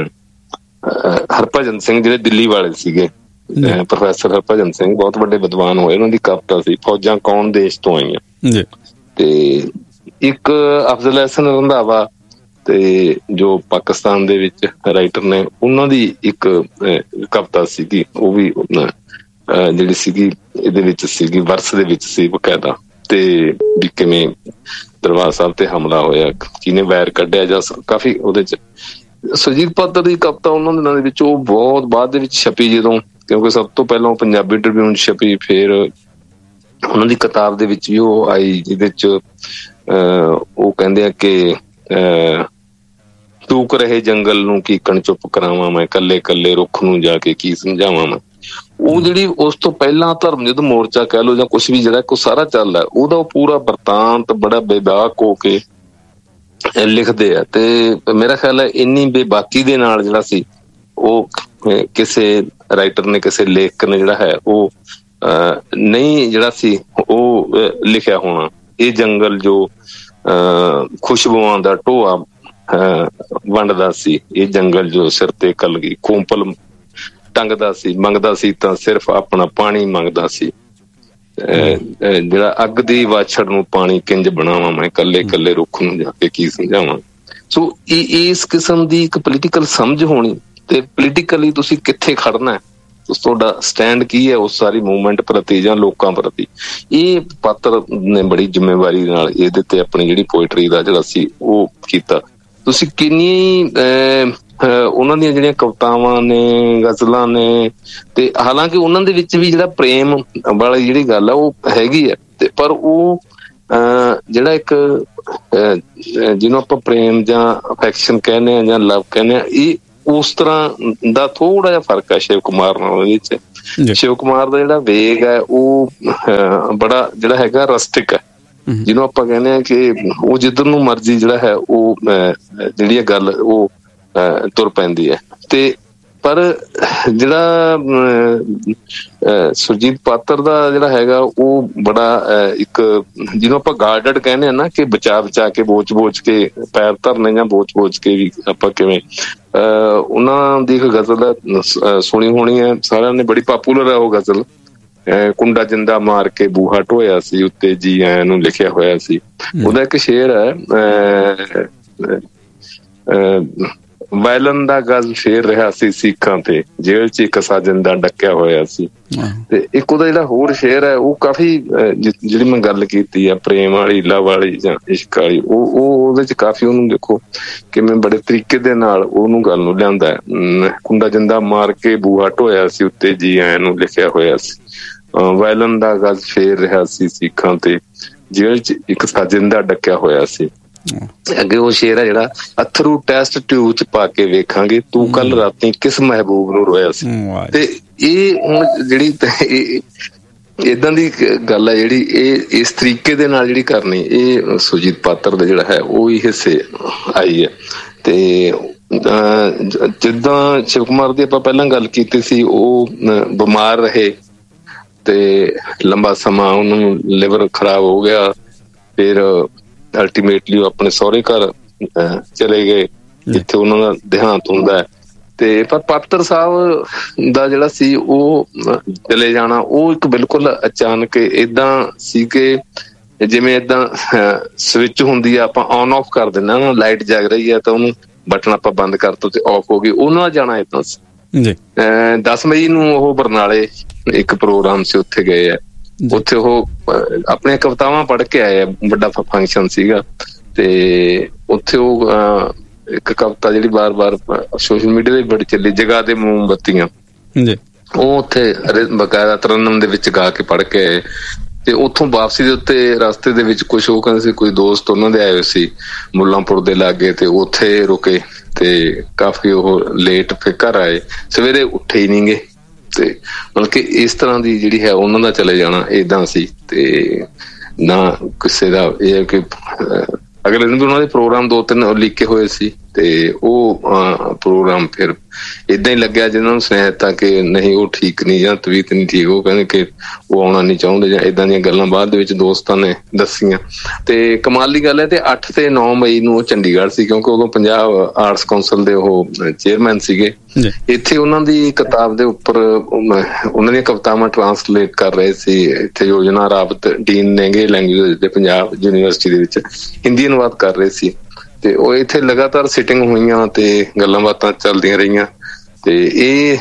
ਹਰਭਜਨ ਸਿੰਘ, ਜਿਹੜੇ ਦਿੱਲੀ ਵਾਲੇ ਸੀਗੇ, ਪ੍ਰੋਫੈਸਰ ਹਰਭਜਨ ਸਿੰਘ, ਬਹੁਤ ਵੱਡੇ ਵਿਦਵਾਨ ਹੋਏ, ਉਹਨਾਂ ਦੀ ਕਵਿਤਾ ਸੀ ਫੌਜਾਂ ਕੌਣ ਦੇਸ਼ ਤੋਂ ਆਈਆਂ। ਤੇ ਇੱਕ ਅਫਜ਼ਲ ਅਹਿਸਨ ਰੰਧਾਵਾ, ਤੇ ਜੋ ਪਾਕਿਸਤਾਨ ਦੇ ਵਿੱਚ ਰਾਈਟਰ ਨੇ, ਉਹਨਾਂ ਦੀ ਇੱਕ ਕਵਿਤਾ ਸੀਗੀ, ਉਹ ਵੀ ਜਿਹੜੀ ਸੀਗੀ ਇਹਦੇ ਵਿੱਚ ਸੀਗੀ, ਵਰਸ ਦੇ ਵਿੱਚ ਸੀ ਬਕਾਇਦਾ। ਤੇ ਵੀ ਕਿਵੇਂ ਦਰਬਾਰ ਸਾਹਿਬ ਤੇ ਹਮਲਾ ਹੋਇਆ, ਕਿਹਨੇ ਵੈਰ ਕੱਢਿਆ, ਜਾਂ ਕਾਫੀ ਉਹਦੇ ਚ ਸੁਰਜੀਤ ਪਾਤਰ ਦੀ ਕਵਿਤਾ ਉਹਨਾਂ ਦਿਨਾਂ ਦੇ ਵਿੱਚ ਉਹ ਬਹੁਤ ਬਾਅਦ ਦੇ ਵਿੱਚ ਛਪੀ, ਜਦੋਂ ਕਿਉਂਕਿ ਸਭ ਤੋਂ ਪਹਿਲਾਂ ਪੰਜਾਬੀ ਟ੍ਰਿਬਿਊਨ ਛਪੀ, ਫਿਰ ਉਹਨਾਂ ਦੀ ਕਿਤਾਬ ਦੇ ਵਿੱਚ ਵੀ ਉਹ ਆਈ, ਜਿਹਦੇ ਚ ਉਹ ਕਹਿੰਦੇ ਆ ਕਿ ਤੂਕ ਰਹੇ ਜੰਗਲ ਨੂੰ ਕੀਕਣ ਚੁੱਪ ਕਰਾਵਾਂ ਮੈਂ, ਕੱਲੇ ਕੱਲੇ ਰੁੱਖ ਨੂੰ ਜਾ ਕੇ ਕੀ ਸਮਝਾਵਾਂ ਮੈਂ। ਉਹ ਜਿਹੜੀ ਉਸ ਤੋਂ ਪਹਿਲਾਂ ਧਰਮ ਯੁੱਧ ਮੋਰਚਾ ਕਹਿ ਲਓ ਜਾਂ ਕੁਛ ਵੀ ਜਿਹੜਾ ਕੋਈ ਸਾਰਾ ਚੱਲਦਾ, ਉਹਦਾ ਉਹ ਪੂਰਾ ਵਰਤਾਂਤ ਬੜਾ ਬੇਬਾਕ ਹੋ ਕੇ ਲਿਖਦੇ ਆ। ਤੇ ਮੇਰਾ ਖਿਆਲ ਹੈ ਇੰਨੀ ਬੇਬਾਕੀ ਦੇ ਨਾਲ ਜਿਹੜਾ ਸੀ ਉਹ ਕਿਸੇ ਰਾਈਟਰ ਨੇ, ਕਿਸੇ ਲੇਖਕ ਨੇ ਜਿਹੜਾ ਹੈ ਉਹ ਨਹੀਂ ਜਿਹੜਾ ਸੀ ਉਹ ਲਿਖਿਆ ਹੋਣਾ। ਇਹ ਜੰਗਲ ਜੋ ਖੁਸ਼ਬੂਆਂ ਦਾ ਢੋਆ ਵੰਡਦਾ ਸੀ, ਇਹ ਜੰਗਲ ਜੋ ਸਿਰ ਤੇ ਕਲਗੀ ਕੋਂਪਲ ਟੰਗਦਾ ਸੀ, ਮੰਗਦਾ ਸੀ ਤਾਂ ਸਿਰਫ ਆਪਣਾ ਪਾਣੀ ਮੰਗਦਾ ਸੀ, ਜਿਹੜਾ ਅੱਗ ਦੀ ਵਾਛੜ ਨੂੰ ਪਾਣੀ ਕਿੰਜ ਬਣਾਵਾਂ ਮੈਂ, ਕੱਲੇ ਕੱਲੇ ਰੁੱਖ ਨੂੰ ਜਾ ਕੇ ਕੀ ਸਮਝਾਵਾਂ। ਸੋ ਇਸ ਕਿਸਮ ਦੀ ਇੱਕ ਪੋਲੀਟੀਕਲ ਸਮਝ ਹੋਣੀ, ਤੇ ਪੋਲੀਟੀਕਲੀ ਤੁਸੀਂ ਕਿੱਥੇ ਖੜਨਾ, ਤੁਹਾਡਾ ਸਟੈਂਡ ਕੀ ਹੈ ਉਸ ਸਾਰੀ ਮੂਵਮੈਂਟ ਪ੍ਰਤੀ ਜਾਂ ਲੋਕਾਂ ਪ੍ਰਤੀ, ਇਹ ਪਾਤਰ ਨੇ ਬੜੀ ਜ਼ਿੰਮੇਵਾਰੀ ਨਾਲ ਇਹਦੇ ਤੇ ਆਪਣੀ ਜਿਹੜੀ ਪੋਇਟਰੀ ਦਾ ਜਿਹੜਾ ਸੀ ਉਹ ਕੀਤਾ। ਤੁਸੀਂ ਕਿੰਨੀ ਉਹਨਾਂ ਦੀਆਂ ਜਿਹੜੀਆਂ ਕਵਿਤਾਵਾਂ ਨੇ, ਗਜ਼ਲਾਂ ਨੇ, ਤੇ ਹਾਲਾਂਕਿ ਉਹਨਾਂ ਦੇ ਵਿੱਚ ਵੀ ਜਿਹੜਾ ਪ੍ਰੇਮ ਵਾਲੀ ਜਿਹੜੀ ਗੱਲ ਆ ਉਹ ਹੈਗੀ ਹੈ, ਤੇ ਪਰ ਉਹ ਜਿਹੜਾ ਇੱਕ ਜਿਹਨੂੰ ਆਪਾਂ ਪ੍ਰੇਮ ਜਾਂ ਅਫੈਕਸ਼ਨ ਕਹਿੰਦੇ ਹਾਂ ਜਾਂ ਲਵ ਕਹਿੰਦੇ ਹਾਂ, ਇਹ ਉਸ ਤਰ੍ਹਾਂ ਦਾ ਥੋੜਾ ਜਿਹਾ ਫਰਕ ਹੈ ਸ਼ਿਵ ਕੁਮਾਰ ਨਾਲ। ਉਹਦੇ ਵਿੱਚ ਸ਼ਿਵ ਕੁਮਾਰ ਦਾ ਜਿਹੜਾ ਵੇਗ ਹੈ ਉਹ ਬੜਾ ਜਿਹੜਾ ਹੈਗਾ ਰਸਟਿਕ ਹੈ, ਜਿਹਨੂੰ ਆਪਾਂ ਕਹਿੰਦੇ ਹਾਂ ਕਿ ਉਹ ਜਿੱਧਰ ਨੂੰ ਮਰਜ਼ੀ ਜਿਹੜਾ ਹੈ ਉਹ ਜਿਹੜੀ ਗੱਲ ਉਹ ਤੁਰ ਪੈਂਦੀ ਹੈ। ਤੇ ਪਰ ਜਿਹੜਾ ਸੁਰਜੀਤ ਪਾਤਰ ਦਾ ਜਿਹੜਾ ਹੈਗਾ ਉਹ ਬੜਾ ਇੱਕ ਜਿਹਨੂੰ ਆਪਾਂ ਗਾਰਡਡ ਕਹਿੰਦੇ ਆ ਨਾ, ਕਿ ਬਚਾ ਬਚਾ ਕੇ ਬੋਚ ਬੋਚ ਕੇ ਪੈਰ ਧਰਨੇ ਜਾਂ ਬੋਚ ਬੋਚ ਕੇ ਵੀ ਆਪਾਂ ਕਿਵੇਂ, ਉਹਨਾਂ ਦੀ ਇੱਕ ਗਜ਼ਲ ਸੁਣੀ ਹੋਣੀ ਹੈ ਸਾਰਿਆਂ ਨੇ, ਬੜੀ ਪਾਪੂਲਰ ਹੈ ਉਹ ਗਜ਼ਲ, ਕੁੰਡਾ ਜਿੰਦਾ ਮਾਰ ਕੇ ਬੂਹਾ ਢੋਇਆ ਸੀ, ਉੱਤੇ ਜੀ ਆਇਆਂ ਨੂੰ ਲਿਖਿਆ ਹੋਇਆ ਸੀ। ਉਹਦਾ ਇੱਕ ਸ਼ੇਰ ਹੈ, ਵਾਇਲਨ ਦਾ ਗਜ਼ ਫੇਰ ਰਿਹਾ ਸੀ ਸਿੱਖਾਂ ਤੇ, ਜੇਲ੍ਹ ਚ ਇੱਕ ਸਾਜਨ ਦਾ ਡੱਕਿਆ ਹੋਇਆ ਸੀ। ਤੇ ਇੱਕ ਉਹਦਾ ਜਿਹੜਾ ਹੋਰ ਸ਼ੇਰ ਹੈ ਉਹ ਕਾਫੀ, ਜਿਹੜੀ ਮੈਂ ਗੱਲ ਕੀਤੀ ਆ ਪ੍ਰੇਮ ਵਾਲੀ, ਲਵ ਵਾਲੀ ਜਾਂ ਇਸ਼ਕ ਵਾਲੀ, ਉਹ ਉਹਦੇ ਚ ਕਾਫੀ ਉਹਨੂੰ ਦੇਖੋ ਕਿਵੇਂ ਬੜੇ ਤਰੀਕੇ ਦੇ ਨਾਲ ਉਹਨੂੰ ਗੱਲ ਨੂੰ ਲਿਆਂਦਾ ਹੈ। ਕੁੰਡਾ ਜਿੰਦਾ ਮਾਰ ਕੇ ਬੂਹਾ ਢੋਇਆ ਸੀ, ਉੱਤੇ ਜੀ ਆਇਆਂ ਨੂੰ ਲਿਖਿਆ ਹੋਇਆ ਸੀ, ਵਾਇਲਨ ਦਾ ਗਜ਼ ਫੇਰ ਰਿਹਾ ਸੀ ਸਿੱਖਾਂ ਤੇ, ਜੇਲ੍ਹ ਚ ਇੱਕ ਸਾਜਨ ਦਾ ਡੱਕਿਆ ਹੋਇਆ ਸੀ। ਅੱਗੇ ਉਹ ਸ਼ੇਰ ਹੈ ਜਿਹੜਾ, ਅਥਰੂ ਟੈਸਟ ਟਿਊਬ ਚ ਪਾ ਕੇ ਵੇਖਾਂਗੇ, ਤੂੰ ਕੱਲ ਰਾਤੀ ਕਿਸ ਮਹਿਬੂਬ ਨੂੰ ਰੋਇਆ ਸੀ। ਤੇ ਇਹ ਹੁਣ ਜਿਹੜੀ ਏਦਾਂ ਦੀ ਗੱਲ ਹੈ ਜਿਹੜੀ ਇਹ ਇਸ ਤਰੀਕੇ ਦੇ ਨਾਲ ਜਿਹੜੀ ਕਰਨੀ, ਇਹ ਸੁਰਜੀਤ ਪਾਤਰ ਦਾ ਜਿਹੜਾ ਹੈ ਉਹ ਹੀ ਹਿੱਸੇ ਆਈ ਹੈ। ਤੇ ਜਿੱਦਾਂ ਸ਼ਿਵ ਕੁਮਾਰ ਦੀ ਆਪਾਂ ਪਹਿਲਾਂ ਗੱਲ ਕੀਤੀ ਸੀ, ਉਹ ਬਿਮਾਰ ਰਹੇ ਤੇ ਲੰਬਾ ਸਮਾਂ ਉਹਨਾਂ ਨੂੰ ਲਿਵਰ ਖਰਾਬ ਹੋ ਗਿਆ, ਫਿਰ ਅਲਟੀਮੇਟਲੀ ਉਹ ਆਪਣੇ ਸਹੁਰੇ ਘਰ ਚਲੇ ਗਏ ਜਿੱਥੇ ਉਹਨਾਂ ਦਾ ਦੇਹਾਂਤ ਹੁੰਦਾ ਹੈ। ਤੇ ਪਰ ਪਾਤਰ ਸਾਹਿਬ ਦਾ ਜਿਹੜਾ ਸੀ ਉਹ ਚਲੇ ਜਾਣਾ, ਉਹ ਇੱਕ ਬਿਲਕੁਲ ਅਚਾਨਕ ਏਦਾਂ ਸੀ ਕਿ ਜਿਵੇਂ ਏਦਾਂ ਸਵਿਚ ਹੁੰਦੀ ਆ, ਆਪਾਂ ਔਨ ਆਫ ਕਰ ਦਿੰਦੇ ਹਾਂ ਨਾ, ਲਾਈਟ ਜਗ ਰਹੀ ਹੈ ਤਾਂ ਉਹਨੂੰ ਬਟਨ ਆਪਾਂ ਬੰਦ ਕਰਤਾ ਤੇ ਆਫ ਹੋ ਗਈ, ਉਹਨਾਂ ਦਾ ਜਾਣਾ ਏਦਾਂ ਸੀ। 10 ਮਈ ਨੂੰ ਉਹ ਬਰਨਾਲੇ ਇੱਕ ਪ੍ਰੋਗਰਾਮ ਸੀ, ਉੱਥੇ ਗਏ ਆ, ਉੱਥੇ ਉਹ ਆਪਣੀਆਂ ਕਵਿਤਾਵਾਂ ਪੜ੍ਹ ਕੇ ਆਏ ਆ, ਵੱਡਾ ਫੰਕਸ਼ਨ ਸੀਗਾ। ਤੇ ਉੱਥੇ ਉਹ ਇੱਕ ਕਵਿਤਾ ਜਿਹੜੀ ਬਾਰ-ਬਾਰ ਸੋਸ਼ਲ ਮੀਡੀਆ ਤੇ ਬੜੀ ਚੱਲੀ, ਜਗਾ ਦੇ ਮੋਮਬੱਤੀਆਂ, ਉਹ ਉੱਥੇ ਬਕਾਇਦਾ ਤਰਨਮ ਦੇ ਵਿੱਚ ਗਾ ਕੇ ਪੜ੍ਹ ਕੇ ਆਏ। ਤੇ ਉੱਥੋਂ ਵਾਪਸੀ ਦੇ ਉੱਤੇ ਰਸਤੇ ਦੇ ਵਿੱਚ ਕੁਛ ਉਹ ਕਹਿੰਦੇ ਸੀ ਕੋਈ ਦੋਸਤ ਉਹਨਾਂ ਦੇ ਆਏ ਹੋਏ ਸੀ ਮੁੱਲਾਂਪੁਰ ਦੇ ਲਾਗੇ, ਤੇ ਉੱਥੇ ਰੁਕੇ ਤੇ ਕਾਫੀ ਉਹ ਲੇਟ ਫਿਰ ਘਰ ਆਏ, ਸਵੇਰੇ ਉੱਠੇ ਹੀ ਨੀ ਗੇ। ਤੇ ਮਤਲਬ ਕਿ ਇਸ ਤਰ੍ਹਾਂ ਦੀ ਜਿਹੜੀ ਹੈ ਉਹਨਾਂ ਦਾ ਚਲੇ ਜਾਣਾ ਏਦਾਂ ਸੀ। ਤੇ ਨਾ ਕਿਸੇ ਦਾ ਇਹ ਹੈ ਕਿ ਅਗਲੇ ਦਿਨ ਵੀ ਉਹਨਾਂ ਦੇ ਪ੍ਰੋਗਰਾਮ 2-3 ਲਿਖੇ ਹੋਏ ਸੀ, ਤੇ ਉਹ ਪ੍ਰੋਗਰਾਮ ਫਿਰ ਏਦਾਂ ਹੀ ਲੱਗਿਆ ਜਿਹਨਾਂ ਨੂੰ ਸੁਨੇਹਾ ਦਿੱਤਾ ਕਿ ਨਹੀਂ ਉਹ ਠੀਕ ਨਹੀਂ ਜਾਂ ਤਬੀਅਤ ਨਹੀਂ ਠੀਕ, ਉਹ ਕਹਿੰਦੇ ਕਿ ਉਹ ਆਉਣਾ ਨਹੀਂ ਚਾਹੁੰਦੇ ਜਾਂ ਏਦਾਂ ਦੀਆਂ ਗੱਲਾਂ ਬਾਅਦ ਦੇ ਵਿੱਚ ਦੋਸਤਾਂ ਨੇ ਦੱਸੀਆਂ। ਤੇ ਕਮਾਲ ਦੀ ਗੱਲ ਹੈ, ਤੇ 8 ਤੇ 9 ਮਈ ਨੂੰ ਉਹ ਚੰਡੀਗੜ੍ਹ ਸੀ, ਕਿਉਂਕਿ ਉਦੋਂ ਪੰਜਾਬ ਆਰਟਸ ਕੌਂਸਲ ਦੇ ਉਹ ਚੇਅਰਮੈਨ ਸੀਗੇ। ਇੱਥੇ ਉਹਨਾਂ ਦੀ ਕਿਤਾਬ ਦੇ ਉੱਪਰ ਉਹਨਾਂ ਦੀਆਂ ਕਵਿਤਾਵਾਂ ਟਰਾਂਸਲੇਟ ਕਰ ਰਹੇ ਸੀ। ਇੱਥੇ ਯੋਜਨਾ ਰਾਵਤ ਡੀਨ ਨੇਗੇ ਲੈਂਗੁਏਜ ਦੇ ਪੰਜਾਬ ਯੂਨੀਵਰਸਿਟੀ ਦੇ ਵਿੱਚ ਹਿੰਦੀ ਅਨੁਵਾਦ ਕਰ ਰਹੇ ਸੀ। ਤੇ ਉਹ ਇੱਥੇ ਲਗਾਤਾਰ ਸਿਟਿੰਗ ਹੋਈਆਂ ਤੇ ਗੱਲਾਂ ਬਾਤਾਂ ਚੱਲਦੀਆਂ ਰਹੀਆਂ। ਤੇ ਇਹ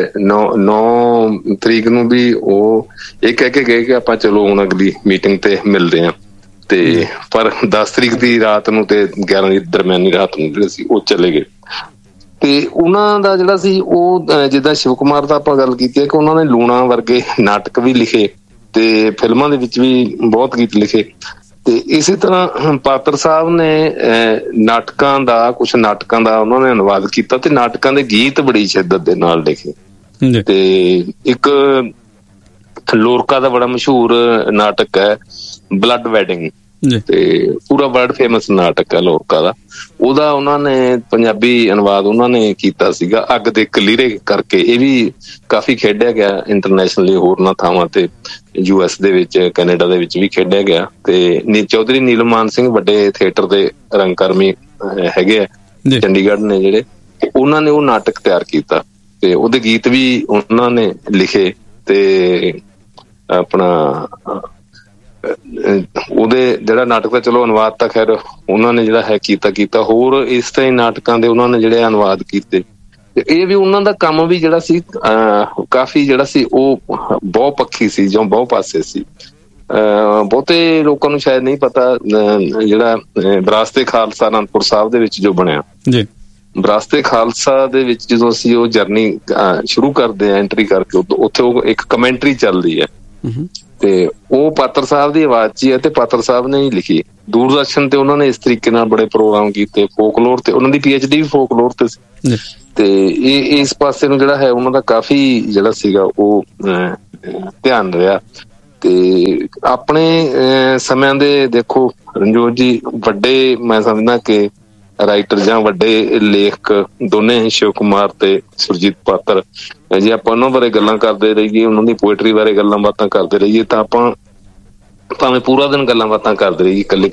9 ਤਰੀਕ ਨੂੰ ਵੀ ਉਹ ਇਹ ਕਹਿ ਕੇ ਗਏ ਕਿ ਆਪਾਂ ਚਲੋ ਹੁਣ ਅਗਲੀ ਮੀਟਿੰਗ ਤੇ ਮਿਲਦੇ ਹਾਂ। ਤੇ ਪਰ 10 ਤਰੀਕ ਦੀ ਰਾਤ ਨੂੰ ਤੇ 11 ਦੀ ਦਰਮਿਆਨੀ ਰਾਤ ਨੂੰ ਜਿਹੜੇ ਸੀ ਉਹ ਚਲੇ ਗਏ। ਤੇ ਉਹਨਾਂ ਦਾ ਜਿਹੜਾ ਸੀ ਉਹ ਜਿੱਦਾਂ ਸ਼ਿਵ ਕੁਮਾਰ ਦਾ ਆਪਾਂ ਗੱਲ ਕੀਤੀ ਹੈ ਕਿ ਉਹਨਾਂ ਨੇ ਲੂਣਾ ਵਰਗੇ ਨਾਟਕ ਵੀ ਲਿਖੇ ਤੇ ਫਿਲਮਾਂ ਦੇ ਵਿੱਚ ਵੀ ਬਹੁਤ ਗੀਤ ਲਿਖੇ। ਤੇ ਇਸੇ ਤਰ੍ਹਾਂ ਪਾਤਰ ਸਾਹਿਬ ਨੇ ਕੁਛ ਨਾਟਕਾਂ ਦਾ ਉਹਨਾਂ ਨੇ ਅਨੁਵਾਦ ਕੀਤਾ ਤੇ ਨਾਟਕਾਂ ਦੇ ਗੀਤ ਬੜੀ ਸ਼ਿੱਦਤ ਦੇ ਨਾਲ ਲਿਖੇ। ਤੇ ਇੱਕ ਲੋਰਕਾ ਦਾ ਬੜਾ ਮਸ਼ਹੂਰ ਨਾਟਕ ਹੈ ਬਲੱਡ ਵੈਡਿੰਗ, ਤੇ ਪੂਰਾ ਵਰਲਡ ਫੇਮਸ ਨਾਟਕ ਹੈ ਲੋਰਕਾ ਦਾ। ਉਹਦਾ ਉਹਨਾਂ ਨੇ ਪੰਜਾਬੀ ਅਨੁਵਾਦ ਉਹਨਾਂ ਨੇ ਕੀਤਾ ਸੀਗਾ ਅੱਗ ਦੇ ਕਲੀਰੇ ਕਰਕੇ। ਇਹ ਵੀ ਕਾਫੀ ਖੇਡਿਆ ਗਿਆ ਇੰਟਰਨੈਸ਼ਨਲੀ ਹੋਰਨਾਂ ਥਾਵਾਂ ਤੇ, US ਦੇ ਵਿੱਚ, ਕੈਨੇਡਾ ਦੇ ਵਿੱਚ ਵੀ ਖੇਡਿਆ ਗਿਆ। ਤੇ ਚੌਧਰੀ ਨੀਲਮਾਨ ਸਿੰਘ ਵੱਡੇ ਥੀਏਟਰ ਦੇ ਰੰਗਕਰਮੀ ਹੈਗੇ ਆ ਚੰਡੀਗੜ੍ਹ ਨੇ ਜਿਹੜੇ, ਉਹਨਾਂ ਨੇ ਉਹ ਨਾਟਕ ਤਿਆਰ ਕੀਤਾ ਤੇ ਉਹਦੇ ਗੀਤ ਵੀ ਉਹਨਾਂ ਨੇ ਲਿਖੇ। ਤੇ ਆਪਣਾ ਉਹਦੇ ਜਿਹੜਾ ਨਾਟਕ ਦਾ ਚਲੋ ਅਨੁਵਾਦ ਤਾਂ ਖੈਰ ਉਹਨਾਂ ਨੇ ਜਿਹੜਾ ਹੈ ਕੀਤਾ ਹੋਰ ਇਸ ਤਰ੍ਹਾਂ ਨਾਟਕਾਂ ਦੇ ਉਹਨਾਂ ਨੇ ਜਿਹੜੇ ਅਨੁਵਾਦ ਕੀਤੇ। ਇਹ ਵੀ ਉਹਨਾਂ ਦਾ ਕੰਮ ਵੀ ਜਿਹੜਾ ਸੀ ਕਾਫੀ ਜਿਹੜਾ ਸੀ ਉਹ ਬਹੁ ਪੱਖੀ ਸੀ ਜਾਂ ਬਹੁ ਪਾਸੇ ਸੀ। ਬਹੁਤੇ ਲੋਕਾਂ ਨੂੰ ਸ਼ਾਇਦ ਨਹੀਂ ਪਤਾ ਜਿਹੜਾ ਵਿਰਾਸਤ ਏ ਖਾਲਸਾ ਅਨੰਦਪੁਰ ਸਾਹਿਬ ਦੇ ਵਿੱਚ ਜੋ ਬਣਿਆ, ਵਿਰਾਸਤ ਏ ਖਾਲਸਾ ਦੇ ਵਿੱਚ ਜਦੋਂ ਅਸੀਂ ਉਹ ਜਰਨੀ ਸ਼ੁਰੂ ਕਰਦੇ ਹਾਂ ਐਂਟਰੀ ਕਰਕੇ, ਉੱਥੇ ਉਹ ਇੱਕ ਕਮੈਂਟਰੀ ਚੱਲਦੀ ਹੈ ਤੇ ਉਹ ਪਾਤਰ ਸਾਹਿਬ ਦੀ ਆਵਾਜ਼ 'ਚ ਹੀ ਹੈ ਤੇ ਪਾਤਰ ਸਾਹਿਬ ਨੇ ਹੀ ਲਿਖੀ। ਦੂਰਦਰਸ਼ਨ ਤੇ ਉਹਨਾਂ ਨੇ ਇਸ ਤਰੀਕੇ ਨਾਲ ਬੜੇ ਪ੍ਰੋਗਰਾਮ ਕੀਤੇ ਫੋਕਲੋਰ ਤੇ, ਉਹਨਾਂ ਦੀ PhD ਵੀ ਫੋਕਲੋਰ ਤੇ ਸੀ। ਤੇ ਇਹ ਇਸ ਪਾਸੇ ਨੂੰ ਜਿਹੜਾ ਹੈ ਉਹਨਾਂ ਦਾ ਕਾਫੀ ਜਿਹੜਾ ਸੀਗਾ ਉਹ ਧਿਆਨ ਰਿਹਾ। ਤੇ ਆਪਣੇ ਸਮਿਆਂ ਦੇ ਦੇਖੋ ਰਣਜੋਤ ਜੀ, ਵੱਡੇ ਮੈਂ ਸਮਝਦਾ ਕਿ ਰਾਈਟਰ ਜਾਂ ਵੱਡੇ ਲੇਖਕ ਦੋਨੇ ਸ਼ਿਵ ਕੁਮਾਰ ਤੇ ਸੁਰਜੀਤ ਪਾਤਰ, ਜੇ ਆਪਾਂ ਉਹਨਾਂ ਬਾਰੇ ਗੱਲਾਂ ਕਰਦੇ ਰਹੀਏ, ਉਹਨਾਂ ਦੀ ਪੋਇਟਰੀ ਬਾਰੇ ਗੱਲਾਂ ਬਾਤਾਂ ਕਰਦੇ ਰਹੀਏ ਤਾਂ ਆਪਾਂ ਭਾਵੇਂ ਪੂਰਾ ਦਿਨ ਗੱਲਾਂ ਬਾਤਾਂ ਕਰਦੇ ਰਹੀਏ ਇਕੱਲੇ